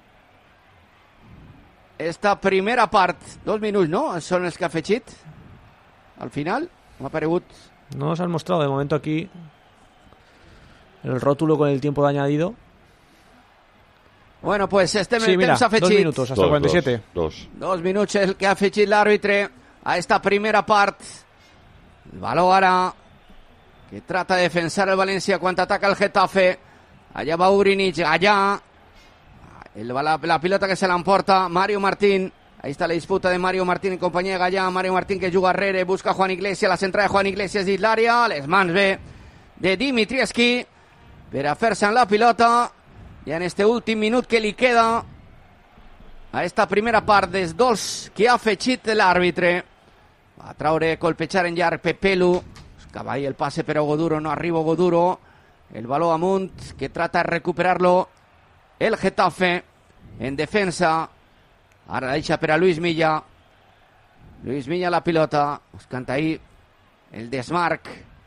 Speaker 1: esta primera part. Dos minuts, no? Són els que ha afegit al final, m'ha paregut.
Speaker 2: No nos han mostrado de momento aquí el rótulo con el tiempo de añadido.
Speaker 1: Bueno, pues estem
Speaker 2: sí,
Speaker 1: en
Speaker 2: mira,
Speaker 1: temps afegit.
Speaker 2: dos minutos, hasta
Speaker 3: dos,
Speaker 2: cuarenta y siete.
Speaker 3: Dos, dos.
Speaker 1: Dos minuts el que ha afegit l'àrbitre a esta primera part. El baló ara que trata de defensar el Valencia quan ataca el Getafe. Allá va Ugrinic, allá. El, la, la pilota que se l'emporta Mario Martín. Ahí está la disputa de Mario Martín en compañía de Gallà. Mario Martín que juga arrere, busca a Juan Iglesias, la centrada de Juan Iglesias dins l'àrea. Les mans bé de Dimitrievski per a fer-se en la pilota. I en este últim minut que li queda a esta primera part dels dos que ha afegit l'àrbitre. Va a traure, colpejar en llarg Pepelu. Buscava ahí el pase però Goduro, no arriba Goduro. El baló amunt que trata de recuperarlo el Getafe en defensa. Ara la deixa per a Luis Milla. Luis Milla la pilota. Buscant ahí el desmarc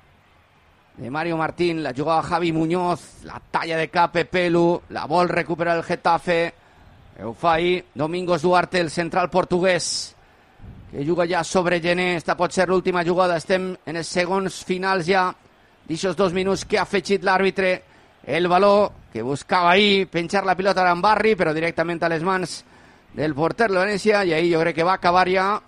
Speaker 1: de Mario Martín, la jugava Javi Muñoz, la talla de cap Pepelu, la vol recuperar el Getafe, ho fa ahí Domingos Duarte, el central portuguès, que juga ja sobre Gené. Esta pot ser l'última jugada, estem en els segons finals ja d'aixòs dos minuts que ha afegit l'àrbitre. El baló que buscava ahí penjar la pilota en Barri, però directament a les mans del porter de València, i ahí jo crec que va acabar ja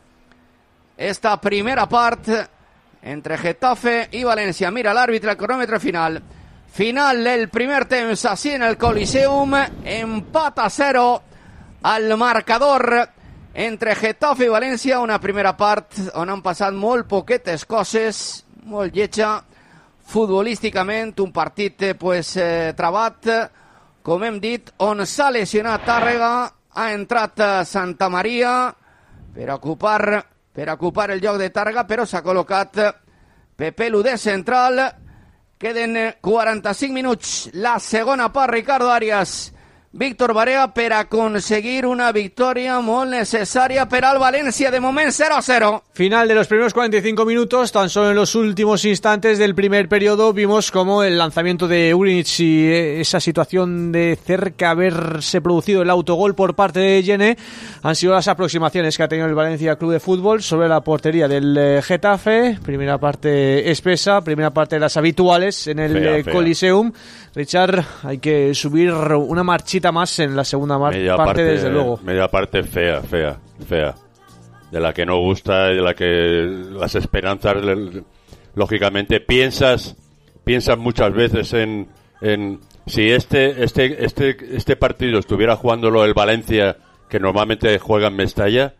Speaker 1: esta primera part entre Getafe y Valencia. Mira el árbitro, el cronómetro final. Final del primer temps, así en el Coliseum. Empat a cero al marcador entre Getafe i València. Una primera part on han passat molt poquetes coses, molt lletja futbolísticament. Un partit pues, eh, trabat, com hem dit, on s'ha lesionat Tàrrega. Ha entrat Santa Maria per ocupar... per ocupar el lloc de Tàrrega, però s'ha col·locat Pepelu de central. Queden quaranta-cinc minuts. La segona part, Ricardo Arias, Víctor Barea, per aconseguir una victòria molt necessària per al València. De moment cero a cero.
Speaker 2: Final de los primeros cuarenta y cinco minutos. Tan solo en los últimos instantes del primer periodo vimos como el lanzamiento de Ugrinic y esa situación de cerca haberse producido el autogol por parte de Gené han sido las aproximaciones que ha tenido el Valencia Club de Fútbol sobre la portería del Getafe. Primera parte espesa, primera parte de las habituales en el fea, fea. Coliseum. Richard, hay que subir una marchita más en la segunda mar- parte, parte, desde luego.
Speaker 3: Media parte fea, fea, fea. De la que no gusta y de la que las esperanzas, lógicamente, piensas piensas muchas veces en, en si este este este este partido estuviera jugándolo el Valencia, que normalmente juega en Mestalla,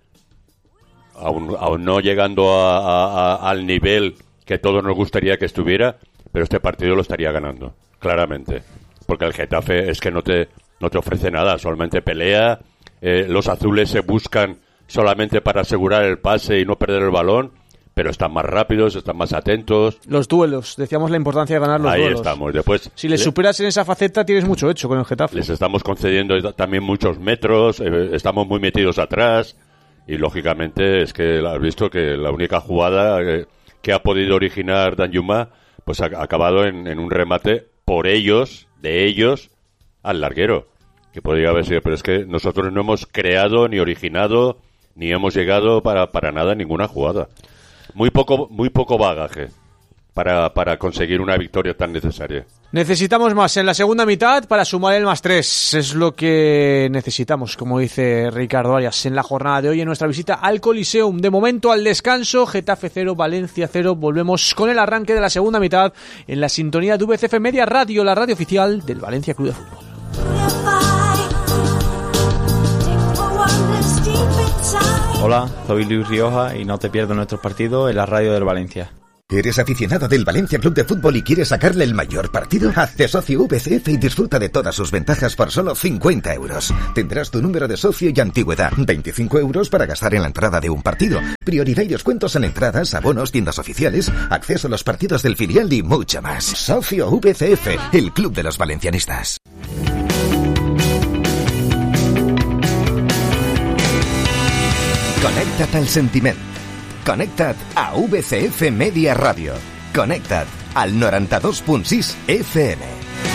Speaker 3: aún, aún no llegando a, a, a, al nivel que todos nos gustaría que estuviera, pero este partido lo estaría ganando, claramente, porque el Getafe es que no te no te ofrece nada, solamente pelea, eh, los azules se buscan solamente para asegurar el pase y no perder el balón, pero están más rápidos, están más atentos.
Speaker 2: Los duelos, decíamos la importancia de ganar los
Speaker 3: Ahí
Speaker 2: duelos.
Speaker 3: Ahí estamos. Después,
Speaker 2: si les superas en esa faceta, tienes mucho hecho con el Getafe.
Speaker 3: Les estamos concediendo también muchos metros, eh, estamos muy metidos atrás, y lógicamente es que has visto que la única jugada eh, que ha podido originar Danjuma pues ha, ha acabado en, en un remate por ellos, de ellos, al larguero, que podría haber sido, pero es que nosotros no hemos creado ni originado ni hemos llegado para, para nada en ninguna jugada. Muy poco, muy poco bagaje para, para conseguir una victoria tan necesaria.
Speaker 2: Necesitamos más en la segunda mitad para sumar el más tres. Es lo que necesitamos, como dice Ricardo Arias, en la jornada de hoy en nuestra visita al Coliseum. De momento al descanso, Getafe cero, Valencia cero. Volvemos con el arranque de la segunda mitad en la sintonía de V C F Media Radio, la radio oficial del Valencia Club de Fútbol.
Speaker 4: Hola, soy Luis Rioja y no te pierdas nuestros partidos en la radio del Valencia.
Speaker 5: ¿Eres aficionado del Valencia Club de Fútbol y quieres sacarle el mayor partido? Hazte socio V C F y disfruta de todas sus ventajas por solo cincuenta euros. Tendrás tu número de socio y antigüedad. veinticinco euros para gastar en la entrada de un partido. Prioridad y descuentos en entradas, abonos, tiendas oficiales, acceso a los partidos del filial y mucho más. Socio V C F, el club de los valencianistas. Connecta't al sentiment. Connecta't a V C F Media Radio. Connecta't al noranta-dos punt sis F M.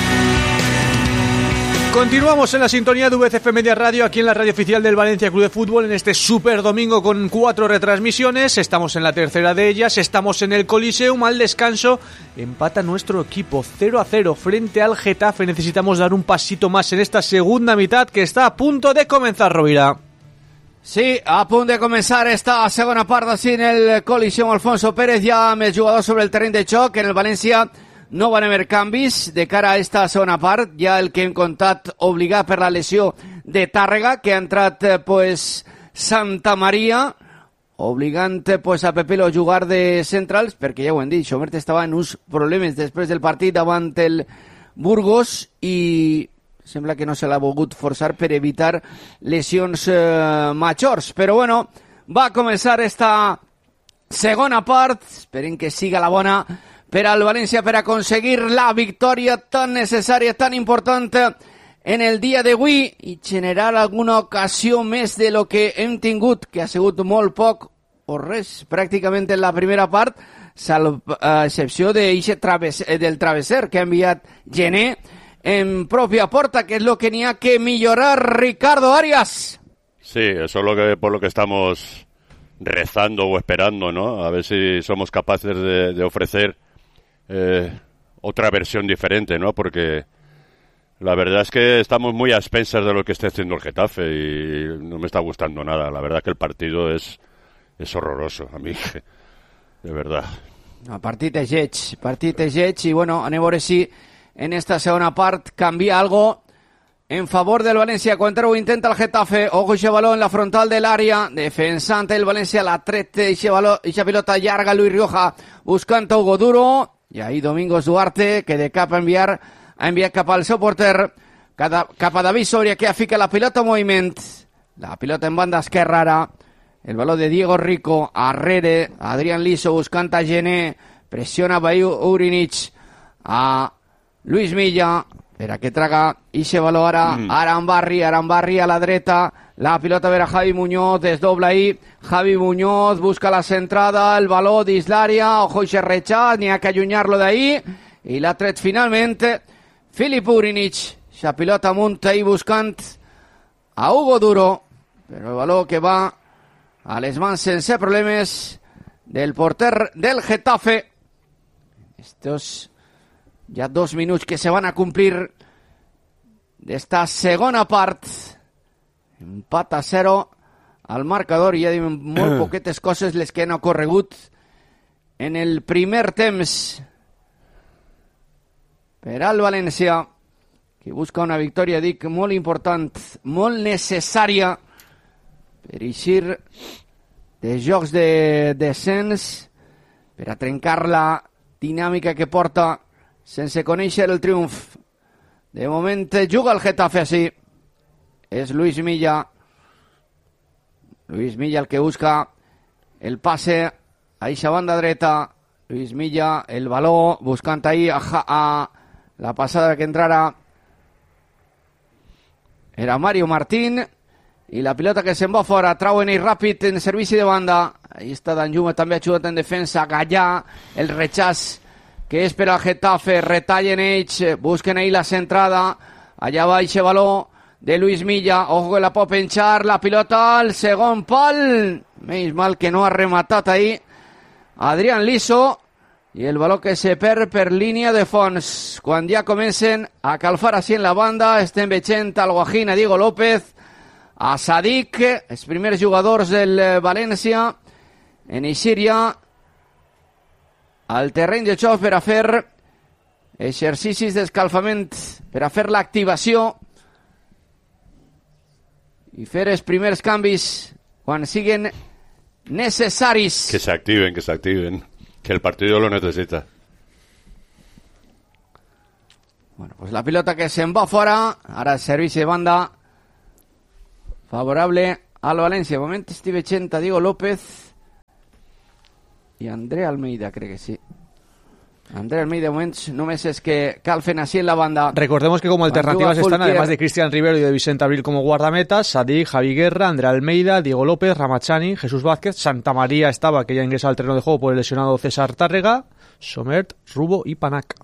Speaker 2: Continuamos en la sintonía de V C F Media Radio, aquí en la radio oficial del Valencia Club de Fútbol, en este super domingo con cuatro retransmisiones. Estamos en la tercera de ellas, estamos en el Coliseum al descanso. Empata nuestro equipo cero a cero frente al Getafe. Necesitamos dar un pasito más en esta segunda mitad que está a punto de comenzar, Rovira.
Speaker 1: Sí, a punt de començar esta segona part d'ací en el Coliseum Alfonso Pérez, ja amb els jugadors sobre el terreny de joc. En el València no van haver canvis de cara a esta segona part, ja el que hem contat obligat per la lesió de Tàrrega, que ha entrat pues Santa Maria, obligant pues a Pepelo a jugar de centrals, perquè ja ho hem dit, Xomert estava en uns problemes després del partit davant el Burgos i sembla que no se l'ha volgut forçar per evitar lesions eh, majors. Però bueno, va començar esta segona part. Esperem que siga la bona per al València per aconseguir la victòria tan necessària, tan important en el dia d'avui i generar alguna ocasió més de lo que hem tingut, que ha sigut molt poc o res pràcticament en la primera part, salvo a excepció de traves, del travesser que ha enviat Gené en propia porta, que es lo que tenía que mejorar Ricardo Arias.
Speaker 3: Sí, eso es lo que por lo que estamos rezando o esperando, ¿no? A ver si somos capaces de, de ofrecer eh, otra versión diferente, ¿no? Porque la verdad es que estamos muy a expensas de lo que está haciendo el Getafe y no me está gustando nada. La verdad que el partido es, es horroroso, a mí, de verdad.
Speaker 1: No, partit de lleig, partit de lleig, i bueno, anem a veure si en esta segona part canvia algo en favor del València. Quan ho intenta el Getafe, ojo ese balón en la frontal del área, defensant el València, la tret esa pilota llarga, Luis Rioja buscant a Hugo Duro, i ahí Domingos Duarte, que de cap a enviar ha enviat cap al seu porter, cap a David Soria, que fica la pilota en moviment, la pilota en banda esquerra ara, el balón de Diego Rico, arrere, Adrián Liso buscant a Gené, pressiona Bayu Urinich a Luis Milla, per a que traga ixe baló ara, mm. Arambarri, Arambarri a la dreta, la pilota ver a Javi Muñoz, desdobla ahí, Javi Muñoz busca la centrada, el baló dins l'àrea, ojo ixe rechaz, n'hi ha que allunyar-lo d'ahí, i l'ha tret finalment Filip Urinich, ixa pilota amunt ahí buscant a Hugo Duro, però el baló que va a les mans sense problemes del porter del Getafe. Estos ja dos minuts que se van a complir d'esta segona part. Empat a zero al marcador, i ja diuen molt poquetes coses les que han ocorregut en el primer temps per al València, que busca una victòria, dic, molt important, molt necessària per eixir de jocs de descens, per a trencar la dinàmica que porta sense conèixer el triomf. De moment juga el Getafe així. És Luis Milla. Luis Milla el que busca el passe a eixa banda dreta. Luis Milla, el baló, buscant ahí a, a la passada que entrara era Mario Martín, i la pilota que se'n va fora, trauen ell ràpid en servici de banda. Ahí està Danjuma també ajudat en defensa. Gallà, el rechaç que és per al Getafe, retallen ells, busquen ahí la centrada, allà va eixe baló de Luis Milla, ojo que la pot penjar, la pilota al segon pal, menys mal que no ha rematat ahí Adrián Liso, i el baló que se perd per línia de fons. Quan ja comencen a calfar així en la banda, estem veient al Guajín, a Diego López, a Sadik, els primers jugadors del València, en Eixíria, al terreny de joc per a fer exercicis d'escalfament, per a fer l'activació i fer els primers canvis quan siguen necessaris.
Speaker 3: Que se activen, que se activen, que el partido lo necesita.
Speaker 1: Bueno, pues la pilota que se'n va fora, ara el servici de banda favorable al València. De moment estic veient a Diego López i André Almeida, crec que sí. André Almeida, de moment només és que cal fer així en la banda.
Speaker 2: Recordemos que como alternativas están, además de Cristian Rivero y de Vicente Abril como guardametas, Sadik, Javi Guerra, André Almeida, Diego López, Ramachani, Jesús Vázquez, Santa María estaba, que ya ingresa al terreno de juego por el lesionado César Tárrega, Somert, Rubo y Panac.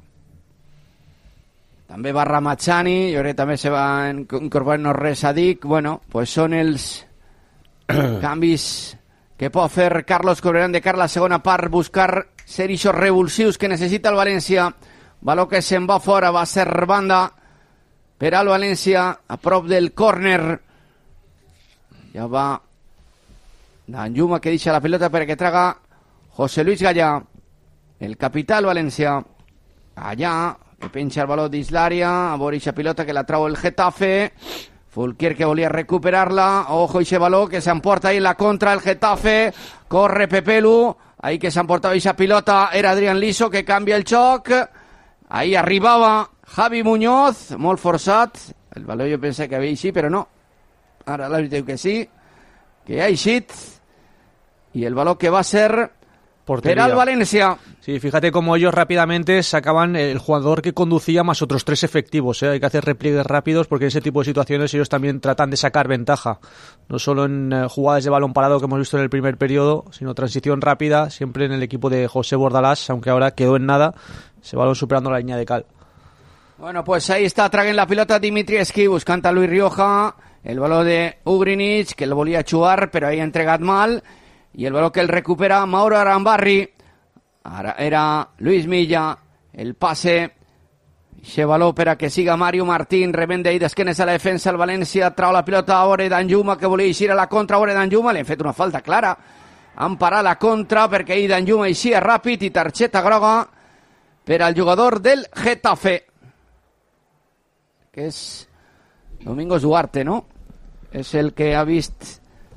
Speaker 1: També va Ramachani, jo crec que també se va incorporar no res Sadik. Bueno, pues són els canvis que pot fer Carlos Corberán de cara a la segona part, buscar ser ixos revulsius que necessita el València. Baló que se'n va fora, va ser banda per al València, a prop del córner. Ja va Danjuma, que deixa la pelota perquè traga José Luis Gallà, el capità del València. Allà, que penja el baló dins l'àrea, a veure eixa pilota que la trau el Getafe. Fulquier que volia recuperar-la, ojo eixe baló que s'emporta ahí la contra el Getafe, corre Pepelu, ahí que s'emportava eixa pilota era Adrián Liso, que canvia el xoc, ahí arribava Javi Muñoz, molt forçat, el baló jo pensé que havia eixit, però no, ara l'àrbitre diu que sí, que ha eixit, i el baló que va ser
Speaker 2: portería.
Speaker 1: Per al Valencia.
Speaker 2: Sí, fíjate cómo ellos rápidamente sacaban el jugador que conducía más otros tres efectivos, ¿eh? Hay que hacer repliegues rápidos porque en ese tipo de situaciones ellos también tratan de sacar ventaja. No solo en eh, jugadas de balón parado que hemos visto en el primer periodo, sino transición rápida, siempre en el equipo de José Bordalás, aunque ahora quedó en nada, ese balón superando la línea de cal.
Speaker 1: Bueno, pues ahí está, traguen la pilota Dimitrievski, buscant a Luis Rioja, el baló de Ugrinic, que el volia xugar, però ahí ha entregat mal, i el baló que el recupera Mauro Arambarri. Ara era Luis Milla, el passe, eixe baló per a que siga Mario Martín, rebende ahí d'esquenes a la defensa, el València trau la pilota a Ore Danjuma, que volia eixir a la contra, Ore Danjuma, li han fet una falta clara, han parat la contra perquè ahí Danjuma eixia ràpid i targeta groga per al jugador del Getafe, que és Domingos Duarte, no? És el que ha vist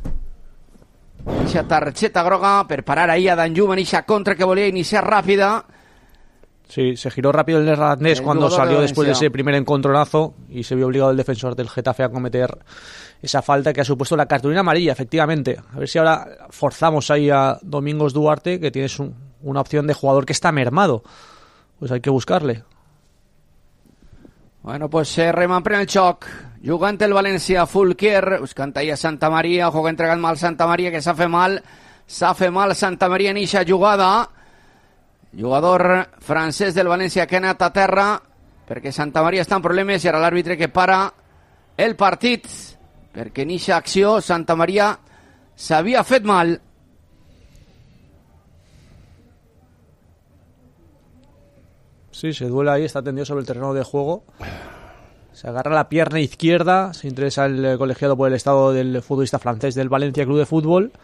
Speaker 1: esa tarjeta groga per parar ahí a Danjuma en esa contra que volía iniciar rápida.
Speaker 2: Sí, se giró rápido el neerlandés
Speaker 1: el
Speaker 2: cuando salió
Speaker 1: de
Speaker 2: después de ese primer encontronazo y se vio obligado el defensor del Getafe a cometer esa falta que ha supuesto la cartulina amarilla, efectivamente. A ver si ahora forzamos ahí a Domingos Duarte, que tienes un, una opción de jugador que está mermado. Pues hay que buscarle.
Speaker 1: Bueno, pues se remanprèn el xoc. Jugant el València, Fulquier, buscant ahí a Santa Maria, ojo que entregant mal Santa Maria, que s'ha fet mal, s'ha fet mal Santa Maria en eixa jugada. Jugador francès del València que ha anat a terra, perquè Santa Maria està en problemes, i ara l'àrbitre que para el partit, perquè en eixa acció Santa Maria s'havia fet mal.
Speaker 2: Sí, se duela ahí, está tendido sobre el terreno de juego. Se agarra la pierna izquierda, se interesa el colegiado por el estado del futbolista francés del Valencia Club de Fútbol.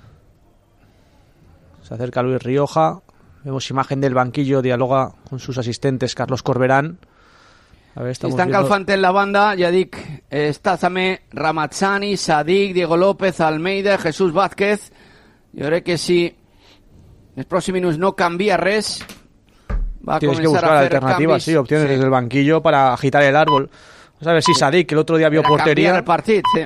Speaker 2: Se acerca Luis Rioja. Vemos imagen del banquillo, dialoga con sus asistentes Carlos Corberán. A ver, estamos
Speaker 1: Estan
Speaker 2: viendo...
Speaker 1: calfant en la banda, ja dic, està també Ramazani, Sadik, Diego López, Almeida, Jesús Vázquez. Jo crec que si en els pròxims minuts no canvia res, va a
Speaker 2: Tienes que
Speaker 1: comenzar
Speaker 2: buscar
Speaker 1: a hacer
Speaker 2: alternativas,
Speaker 1: cambios.
Speaker 2: sí, opciones
Speaker 1: Sí.
Speaker 2: desde el banquillo para agitar el árbol. Vamos a ver si Sadik, que el otro día vio
Speaker 1: Per a
Speaker 2: portería...
Speaker 1: canviar el partit, sí.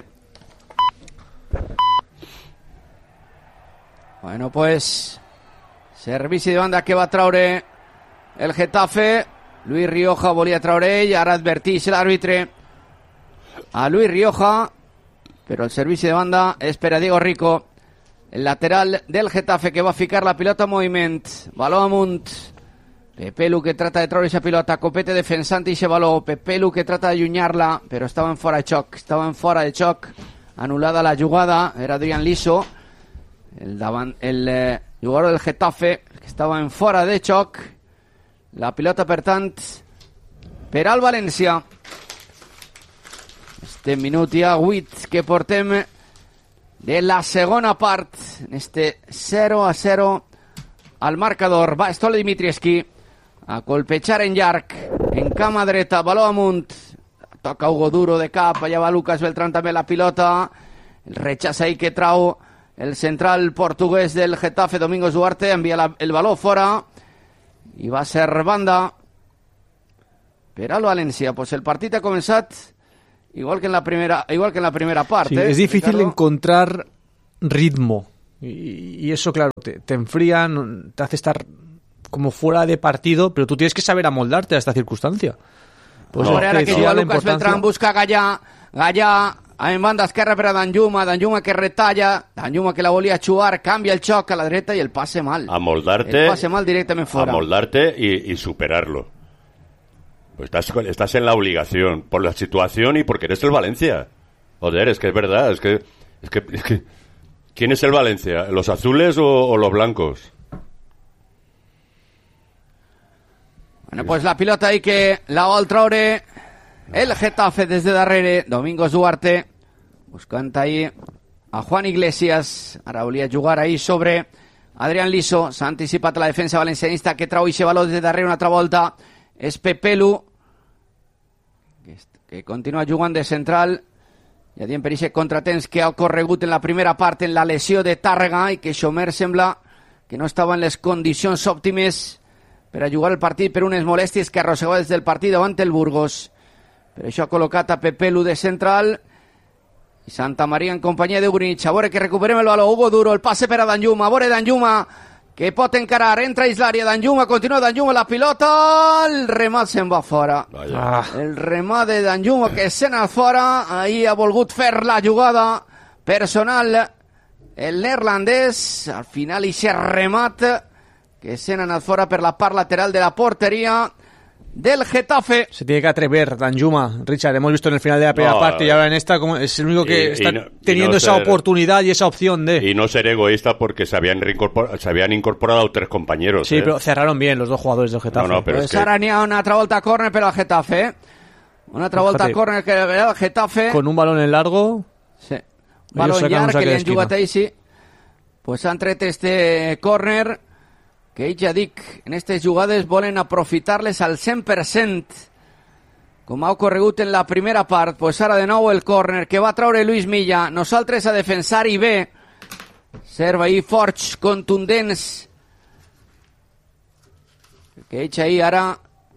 Speaker 1: Bueno, pues servici de banda que va traure el Getafe. Luis Rioja volia traure ell, ara advertix l'àrbitre a Luis Rioja, però el servici de banda és per a Diego Rico, el lateral del Getafe, que va ficar la pilota en moviment. Baló amunt. Pepelu que trata de treure esa pilota, Copete defensant ixe baló, Pepelu que trata d'allunyar-la, però estava en fora de xoc, estava en fora de xoc, anul·lada la jugada, era Adrián Liso, el, davant, el eh, jugador del Getafe, que estava en fora de xoc. La pilota, per tant, per al València. Este minut ja vuit que portem de la segona part, en este zero a zero al marcador. Va Stole Dimitrievski a colpejar en llarg, en cama dreta, baló amunt, toca Hugo Duro de cap, allà va Lucas Beltrán també la pilota, el rechaç ahí que trau el central portugués del Getafe, Domingos Duarte, envía la, el balón fora i va ser banda per al València. Pues el partit ha començat igual que en la primera, igual que en la primera parte.
Speaker 2: Sí,
Speaker 1: ¿eh?
Speaker 2: Es difícil
Speaker 1: Ricardo.
Speaker 2: encontrar ritmo y, y eso, claro, te, te enfría, te hace estar como fuera de partido, pero tú tienes que saber amoldarte a esta circunstancia. Pues
Speaker 1: No,
Speaker 2: te
Speaker 1: ara que
Speaker 2: decía
Speaker 1: juga
Speaker 2: la
Speaker 1: Lucas
Speaker 2: importancia.
Speaker 1: Beltrán, busca Gallà, Gallà en banda esquerra per a Danjuma, Danjuma que retalla, Danjuma que la volia xuar, canvia el xoc a la dreta i el passe mal.
Speaker 3: Amoldarte,
Speaker 1: el passe mal directament fora.
Speaker 3: amoldarte y, y superarlo. Pues estás, estás en la obligación, por la situación y porque eres el Valencia. Joder, es que es verdad, es que, es que, es que ¿quién es el Valencia? ¿Los azules o, o los blancos?
Speaker 1: Bueno, pues la pilota ahí que la vol traure el Getafe des de darrere, Domingos Duarte, buscant ahí a Juan Iglesias, ara volia jugar ahí sobre Adrián Liso, s'ha anticipat a la defensa valencianista que trau ixe baló des de darrere una altra volta, és Pepelu, que, que continua jugant de central, ja diem per ixe contratemps que ha ocorregut en la primera part en la lesió de Tàrrega i que Xomer sembla que no estava en les condicions òptimes per a jugar el partit per unes molèsties que arrossegava des del partit davant el Burgos. Per això ha col·locat a Pepelu de central i Santa Maria en companyia d'Ugrinic. A veure que recuperem el baló. Hugo Duro, el passe per a Danjuma. A veure Danjuma que pot encarar. Entra Islària, Danjuma, continua Danjuma la pilota. El remat se'n va fora.
Speaker 3: Vaya.
Speaker 1: El remat de Danjuma que se n'ha fora. Ahir ha volgut fer la jugada personal el neerlandès. Al final ixe remat que se n'ha anat fora per la part lateral de la porteria del Getafe.
Speaker 2: Se tiene que atrever Danjuma, Richard. Hemos visto en el final de la primera
Speaker 3: No,
Speaker 2: parte y ahora en esta como es el único que
Speaker 3: y-
Speaker 2: está
Speaker 3: y no- y
Speaker 2: teniendo
Speaker 3: no
Speaker 2: esa
Speaker 3: ser-
Speaker 2: oportunidad y esa opción de...
Speaker 3: Y no ser egoísta porque se habían, reincorpor- se habían incorporado tres compañeros.
Speaker 2: Sí,
Speaker 3: ¿eh?
Speaker 2: pero cerraron bien los dos jugadores del Getafe.
Speaker 3: No, no, pero
Speaker 1: Pues
Speaker 3: es que...
Speaker 1: ara n'hi ha una altra volta a córner per al Getafe. eh? Una altra volta a
Speaker 2: Fíjate.
Speaker 1: córner que per al Getafe.
Speaker 2: Con un balón en largo...
Speaker 1: Sí. Balón
Speaker 2: sacan un
Speaker 1: llarg
Speaker 2: saque
Speaker 1: que li han
Speaker 2: d'esquina.
Speaker 1: jugat ahir, sí. Pues han tret este córner que ja dic, en aquestes jugades volen aprofitar-les al cent per cent, com ha ocorregut en la primera part. Pues ara de nou el córner que va traure Luis Milla. Nosaltres a defensar i bé. Serva ahir forts, contundents. Que ells ahir ara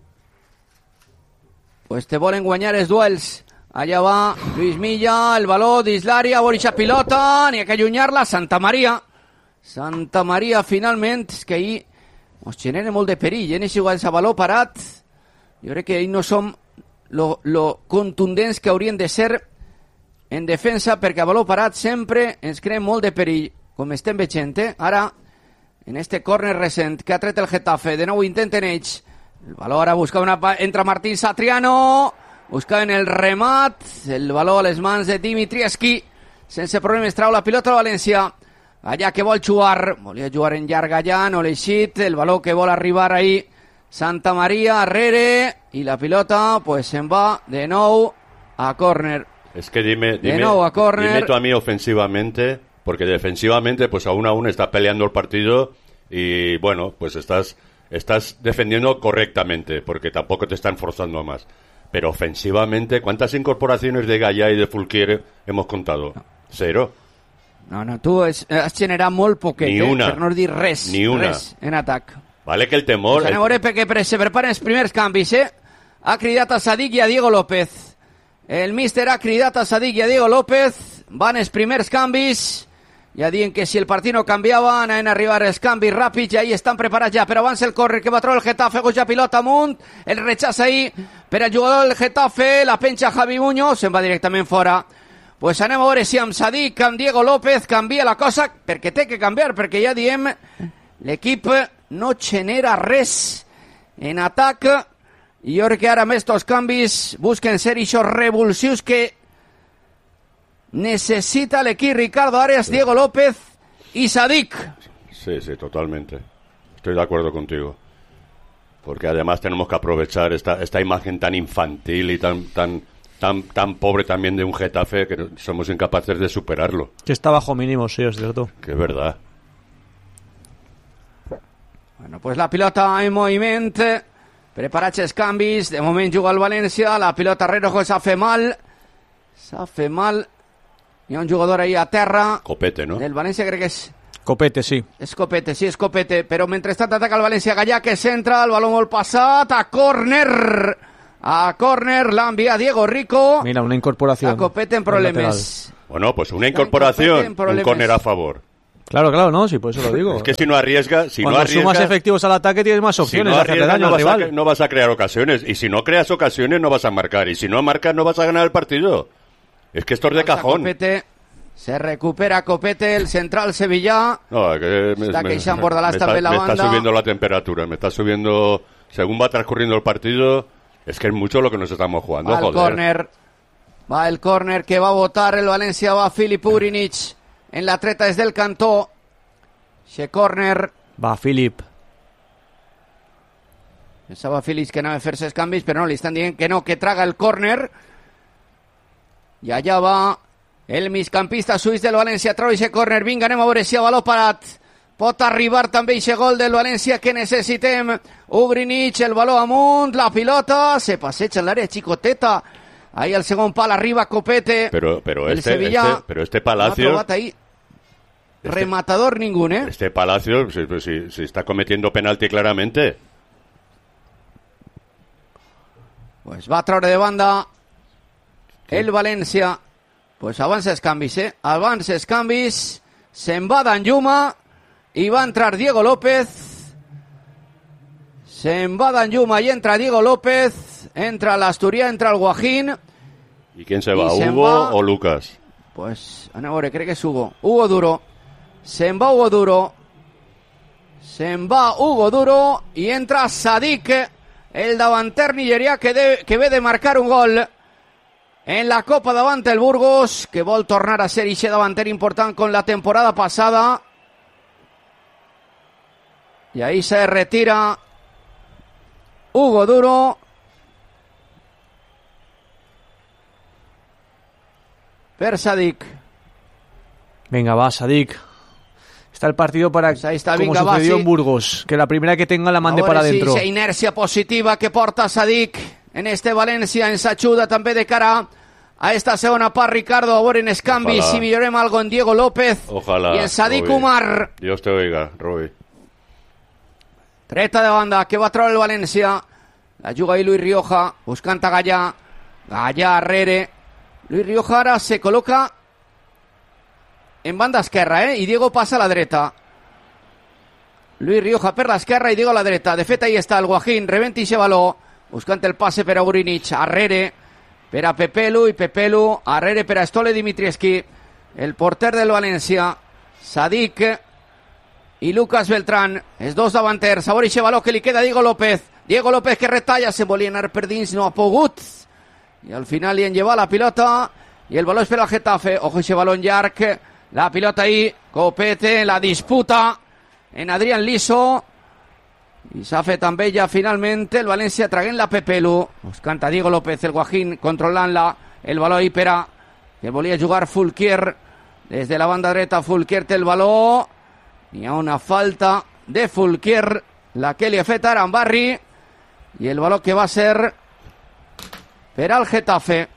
Speaker 1: pues te volen guanyar els duels. Allà va Luis Milla, el baló d'Islària, borixa pilota, n'hi ha que allunyar-la, Santa Maria. Santa Maria, finalment, és que ahir ens genera molt de perill, en aquest igual a baló parat. Jo crec que ahir no som lo, lo contundents que haurien de ser en defensa, perquè a baló parat sempre ens crea molt de perill, com estem veient, eh? Ara, en este córner recent que ha tret el Getafe, de nou intenten ells. El baló ara busca una... entra Martín Satriano, buscaven el remat, el baló a les mans de Dimitrievski, sense problemes trau la pilota al València. Allà que vol jugar, volia jugar en llarg allà, no l'ha eixit, el baló que vol arribar ahí, Santa Maria, arrere, i la pilota pues se'n va de nou a córner.
Speaker 3: Es que dime, dime,
Speaker 1: De nuevo a córner.
Speaker 3: dime tú a mí ofensivamente, porque defensivamente pues aún aún está peleando el partido y bueno, pues estás, estás defendiendo correctamente, porque tampoco te están forzando a más. Pero ofensivamente, ¿cuántas incorporaciones de Gallà y de Fulquier hemos contado? Cero.
Speaker 1: No, no, tu has, has generat molt poquet,
Speaker 3: Ni
Speaker 1: eh?
Speaker 3: una.
Speaker 1: Per no dir res,
Speaker 3: Ni una.
Speaker 1: res en atac.
Speaker 3: Vale que el temor...
Speaker 1: Pues anem a veure perquè pre- se preparen els primers canvis, eh? Ha cridat a Sadik i a Diego López. El míster ha cridat a Sadik i a Diego López. Van els primers canvis. Ja diuen que si el partit no canviava, anaven a arribar els canvis ràpids i ahí estan preparats ja. Però abans el córrer que va treure el Getafe, goja pilota amunt, el rechaç ahí per al jugador del Getafe, la penja Javi Muñoz, se'n va directament fora. Pues anem a veure si amb Sadik, amb Diego López, canvia la cosa, perquè té que canviar, perquè ja diem, l'equip no genera res en atac, i jo crec que ara amb estos canvis busquen ser ixos revulsius que necesita l'equip. Ricardo Arias, Diego López y Sadik.
Speaker 3: Sí, sí, totalmente. Estoy de acuerdo contigo. Porque además tenemos que aprovechar esta, esta imagen tan infantil y tan, tan, tan, tan pobre también de un Getafe que somos incapaces de superarlo.
Speaker 2: Que está bajo mínimo, sí, es cierto.
Speaker 3: Que es verdad.
Speaker 1: Bueno, pues la pilota en moviment, preparats els canvis, de moment juga el València, la pilota Rerojo s'ha fet mal, s'ha fet mal Hi ha un jugador ahí a terra.
Speaker 3: Copete, no?
Speaker 1: El València crec que és...
Speaker 2: Copete, sí.
Speaker 1: És Copete, sí, és Copete. Però mentrestant ataca el València. Gallà que centra, el baló molt passat. A córner. A córner l'ha enviat Diego Rico.
Speaker 2: Mira, una incorporación.
Speaker 1: A Copete en problemes.
Speaker 3: Bueno, pues una incorporación, un córner a favor.
Speaker 2: Claro, claro, no, sí, por eso lo digo.
Speaker 3: Es que si no arriesgas, si
Speaker 2: Cuando
Speaker 3: no arriesgas,
Speaker 2: sumas efectivos al ataque tienes más opciones
Speaker 3: si no
Speaker 2: de hacerle daño
Speaker 3: no
Speaker 2: al
Speaker 3: vas
Speaker 2: rival.
Speaker 3: A, no vas a crear ocasiones, y si no creas ocasiones no vas a marcar, y si no marcas no vas a ganar el partido. Es que esto es de cajón.
Speaker 1: Copete. Se recupera Copete, el central sevillà.
Speaker 3: No, que me,
Speaker 1: Està
Speaker 3: me,
Speaker 1: queixant Bordalàs
Speaker 3: me
Speaker 1: també
Speaker 3: está,
Speaker 1: la
Speaker 3: me
Speaker 1: banda.
Speaker 3: está subiendo la temperatura, me está subiendo, según va transcurriendo el partido, es que es mucho lo que nos estamos jugando,
Speaker 1: Va el
Speaker 3: joder.
Speaker 1: córner. Va el córner que va a votar el València, va Filip Ugrinic en la treta des del cantó. Ese córner.
Speaker 2: Va, Filip.
Speaker 1: Pensava Filip que anava a fer-se els canvis, però no, li estan dient que no, que traga el córner. I allà va el migcampista suís del València, trau ese córner. Vinga, anem a veure si a baló parat pot arribar també ese gol del València que necessitem. Ugrinic, el baló amunt, la pilota, se passeja en l'àrea xicoteta. Ahí el segon pal, arriba Copete.
Speaker 3: Pero, pero,
Speaker 1: el
Speaker 3: este,
Speaker 1: Sevilla
Speaker 3: este, pero este Palacio...
Speaker 1: no ha trobat ahí
Speaker 3: este,
Speaker 1: rematador ningún, ¿eh?
Speaker 3: Este Palacio se, se, se está cometiendo penalti claramente.
Speaker 1: Pues va a traure de banda el València. Pues avança els canvis, eh? Avança els canvis. Se'n va Danjuma i va entrar Diego López. Se'n va Danjuma i entra Diego López. Entra l'Asturià, entra el Guajín.
Speaker 3: ¿Y quién se va?
Speaker 1: se'n
Speaker 3: ¿Hugo
Speaker 1: va...
Speaker 3: o Lucas?
Speaker 1: Pues, anem a veure, crec que és Hugo. Hugo Duro. Se'n va Hugo Duro. Se'n va Hugo Duro i entra Sadik, el davanter nigerià que, de, que ve de marcar un gol en la Copa davant el Burgos, que vol tornar a ser ixe davanter important con la temporada passada. Y ahí se retira Hugo Duro. Per Sadik.
Speaker 2: Venga, va, Sadik. Está el partido para,
Speaker 1: pues ahí está,
Speaker 2: como
Speaker 1: venga,
Speaker 2: sucedió
Speaker 1: va, sí.
Speaker 2: en Burgos, que la primera que tenga la mande
Speaker 1: Ahora
Speaker 2: para
Speaker 1: sí,
Speaker 2: adentro.
Speaker 1: esa inercia positiva que porta Sadik en este València, ens ajuda també de cara a esta segona part, Ricardo, a veure en els canvis,
Speaker 3: Ojalá.
Speaker 1: si millorem algo en Diego López.
Speaker 3: Ojalá.
Speaker 1: Y en Sadik
Speaker 3: Robi.
Speaker 1: Umar.
Speaker 3: Dios te oiga, Robi.
Speaker 1: Treta de banda que va a treure el València. La juga ahí Luis Rioja, buscant a Gallà. Gallà, Arrere. Luis Rioja ara se col·loca en banda esquerra, eh? I Diego passa a la dreta. Luis Rioja per l'esquerra i Diego a la dreta. De fet, ahí està el Guajín, rebenta ixe baló, buscant el passe per a Ugrinic. Arrere per a Pepelu i Pepelu. Arrere per a Stole Dimitrievski, el porter del València. Sadik i Lucas Beltrán, els dos davanters. A veure ixe baló que li queda a Diego López. Diego López que retalla, se volia anar per dins, no ha pogut. I al final li han llevat la pilota i el baló és per al Getafe. Ojo ixe baló en llarg. La pilota ahí, Copete, la disputa en Adrián Liso. I s'ha fet amb ella finalment el València traguent la Pepelu. Buscant a Diego López, el Guajín controlant-la. El baló ahí per a que volia jugar Fulquier. Des de la banda dreta, Fulquier té el baló. Hi ha una falta de Fulquier, la que li ha fet ara en Barri. I el baló que va ser per al Getafe.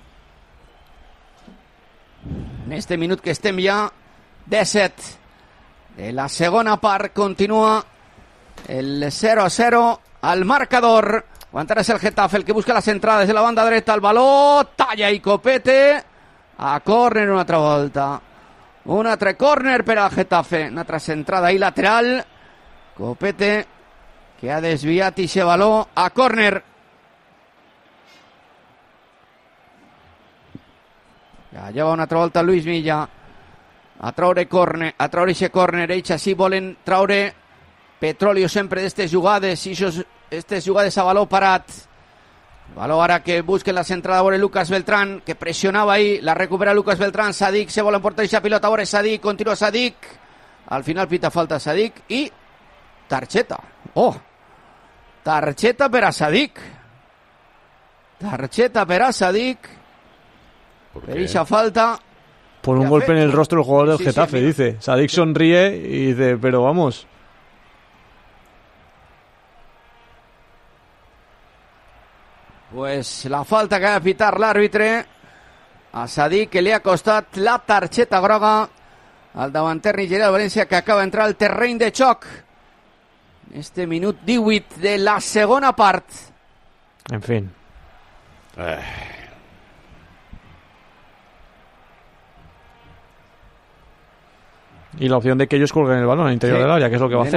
Speaker 1: En este minut que estem ja disset de la segona part, continua el cero a cero al marcador. Aguantarà el Getafe, el que busca las entrades de la banda dreta, el baló, talla i Copete a córner una altra volta. Un altre córner per al Getafe, una altra centrada ahí lateral. Copete que ha desviat ixe baló a córner. Ja lleva una altra volta Luis Milla a traure córner, a traure ixe córner. Ells així volen traure petróleo sempre d'estes jugades, i aquestes jugades a baló parat. Baló ara que busquen la centrada a veure Lucas Beltrán, que pressionava ahí, la recupera Lucas Beltrán. Sadik se vol emportar ixa pilota a veure Sadik, continua Sadik. Al final pita falta Sadik i targeta. Oh, targeta per a Sadik. Targeta per a Sadik. Per ixa falta.
Speaker 2: Por un golpe en el rostro del jugador del Getafe, dice. Sadik sonríe y dice, pero vamos.
Speaker 1: Pues la falta que va a pitar l'àrbitre a Sadí, que li ha costat la targeta groga al davanter nigerià del València, que acaba d'entrar al terreny de xoc. Este minut divuit de la segona part.
Speaker 2: En fin.
Speaker 3: Eh.
Speaker 2: Y la opción de que ellos colguen el balón al interior
Speaker 1: Sí.
Speaker 2: del área, que es lo que va a
Speaker 1: De
Speaker 2: hacer.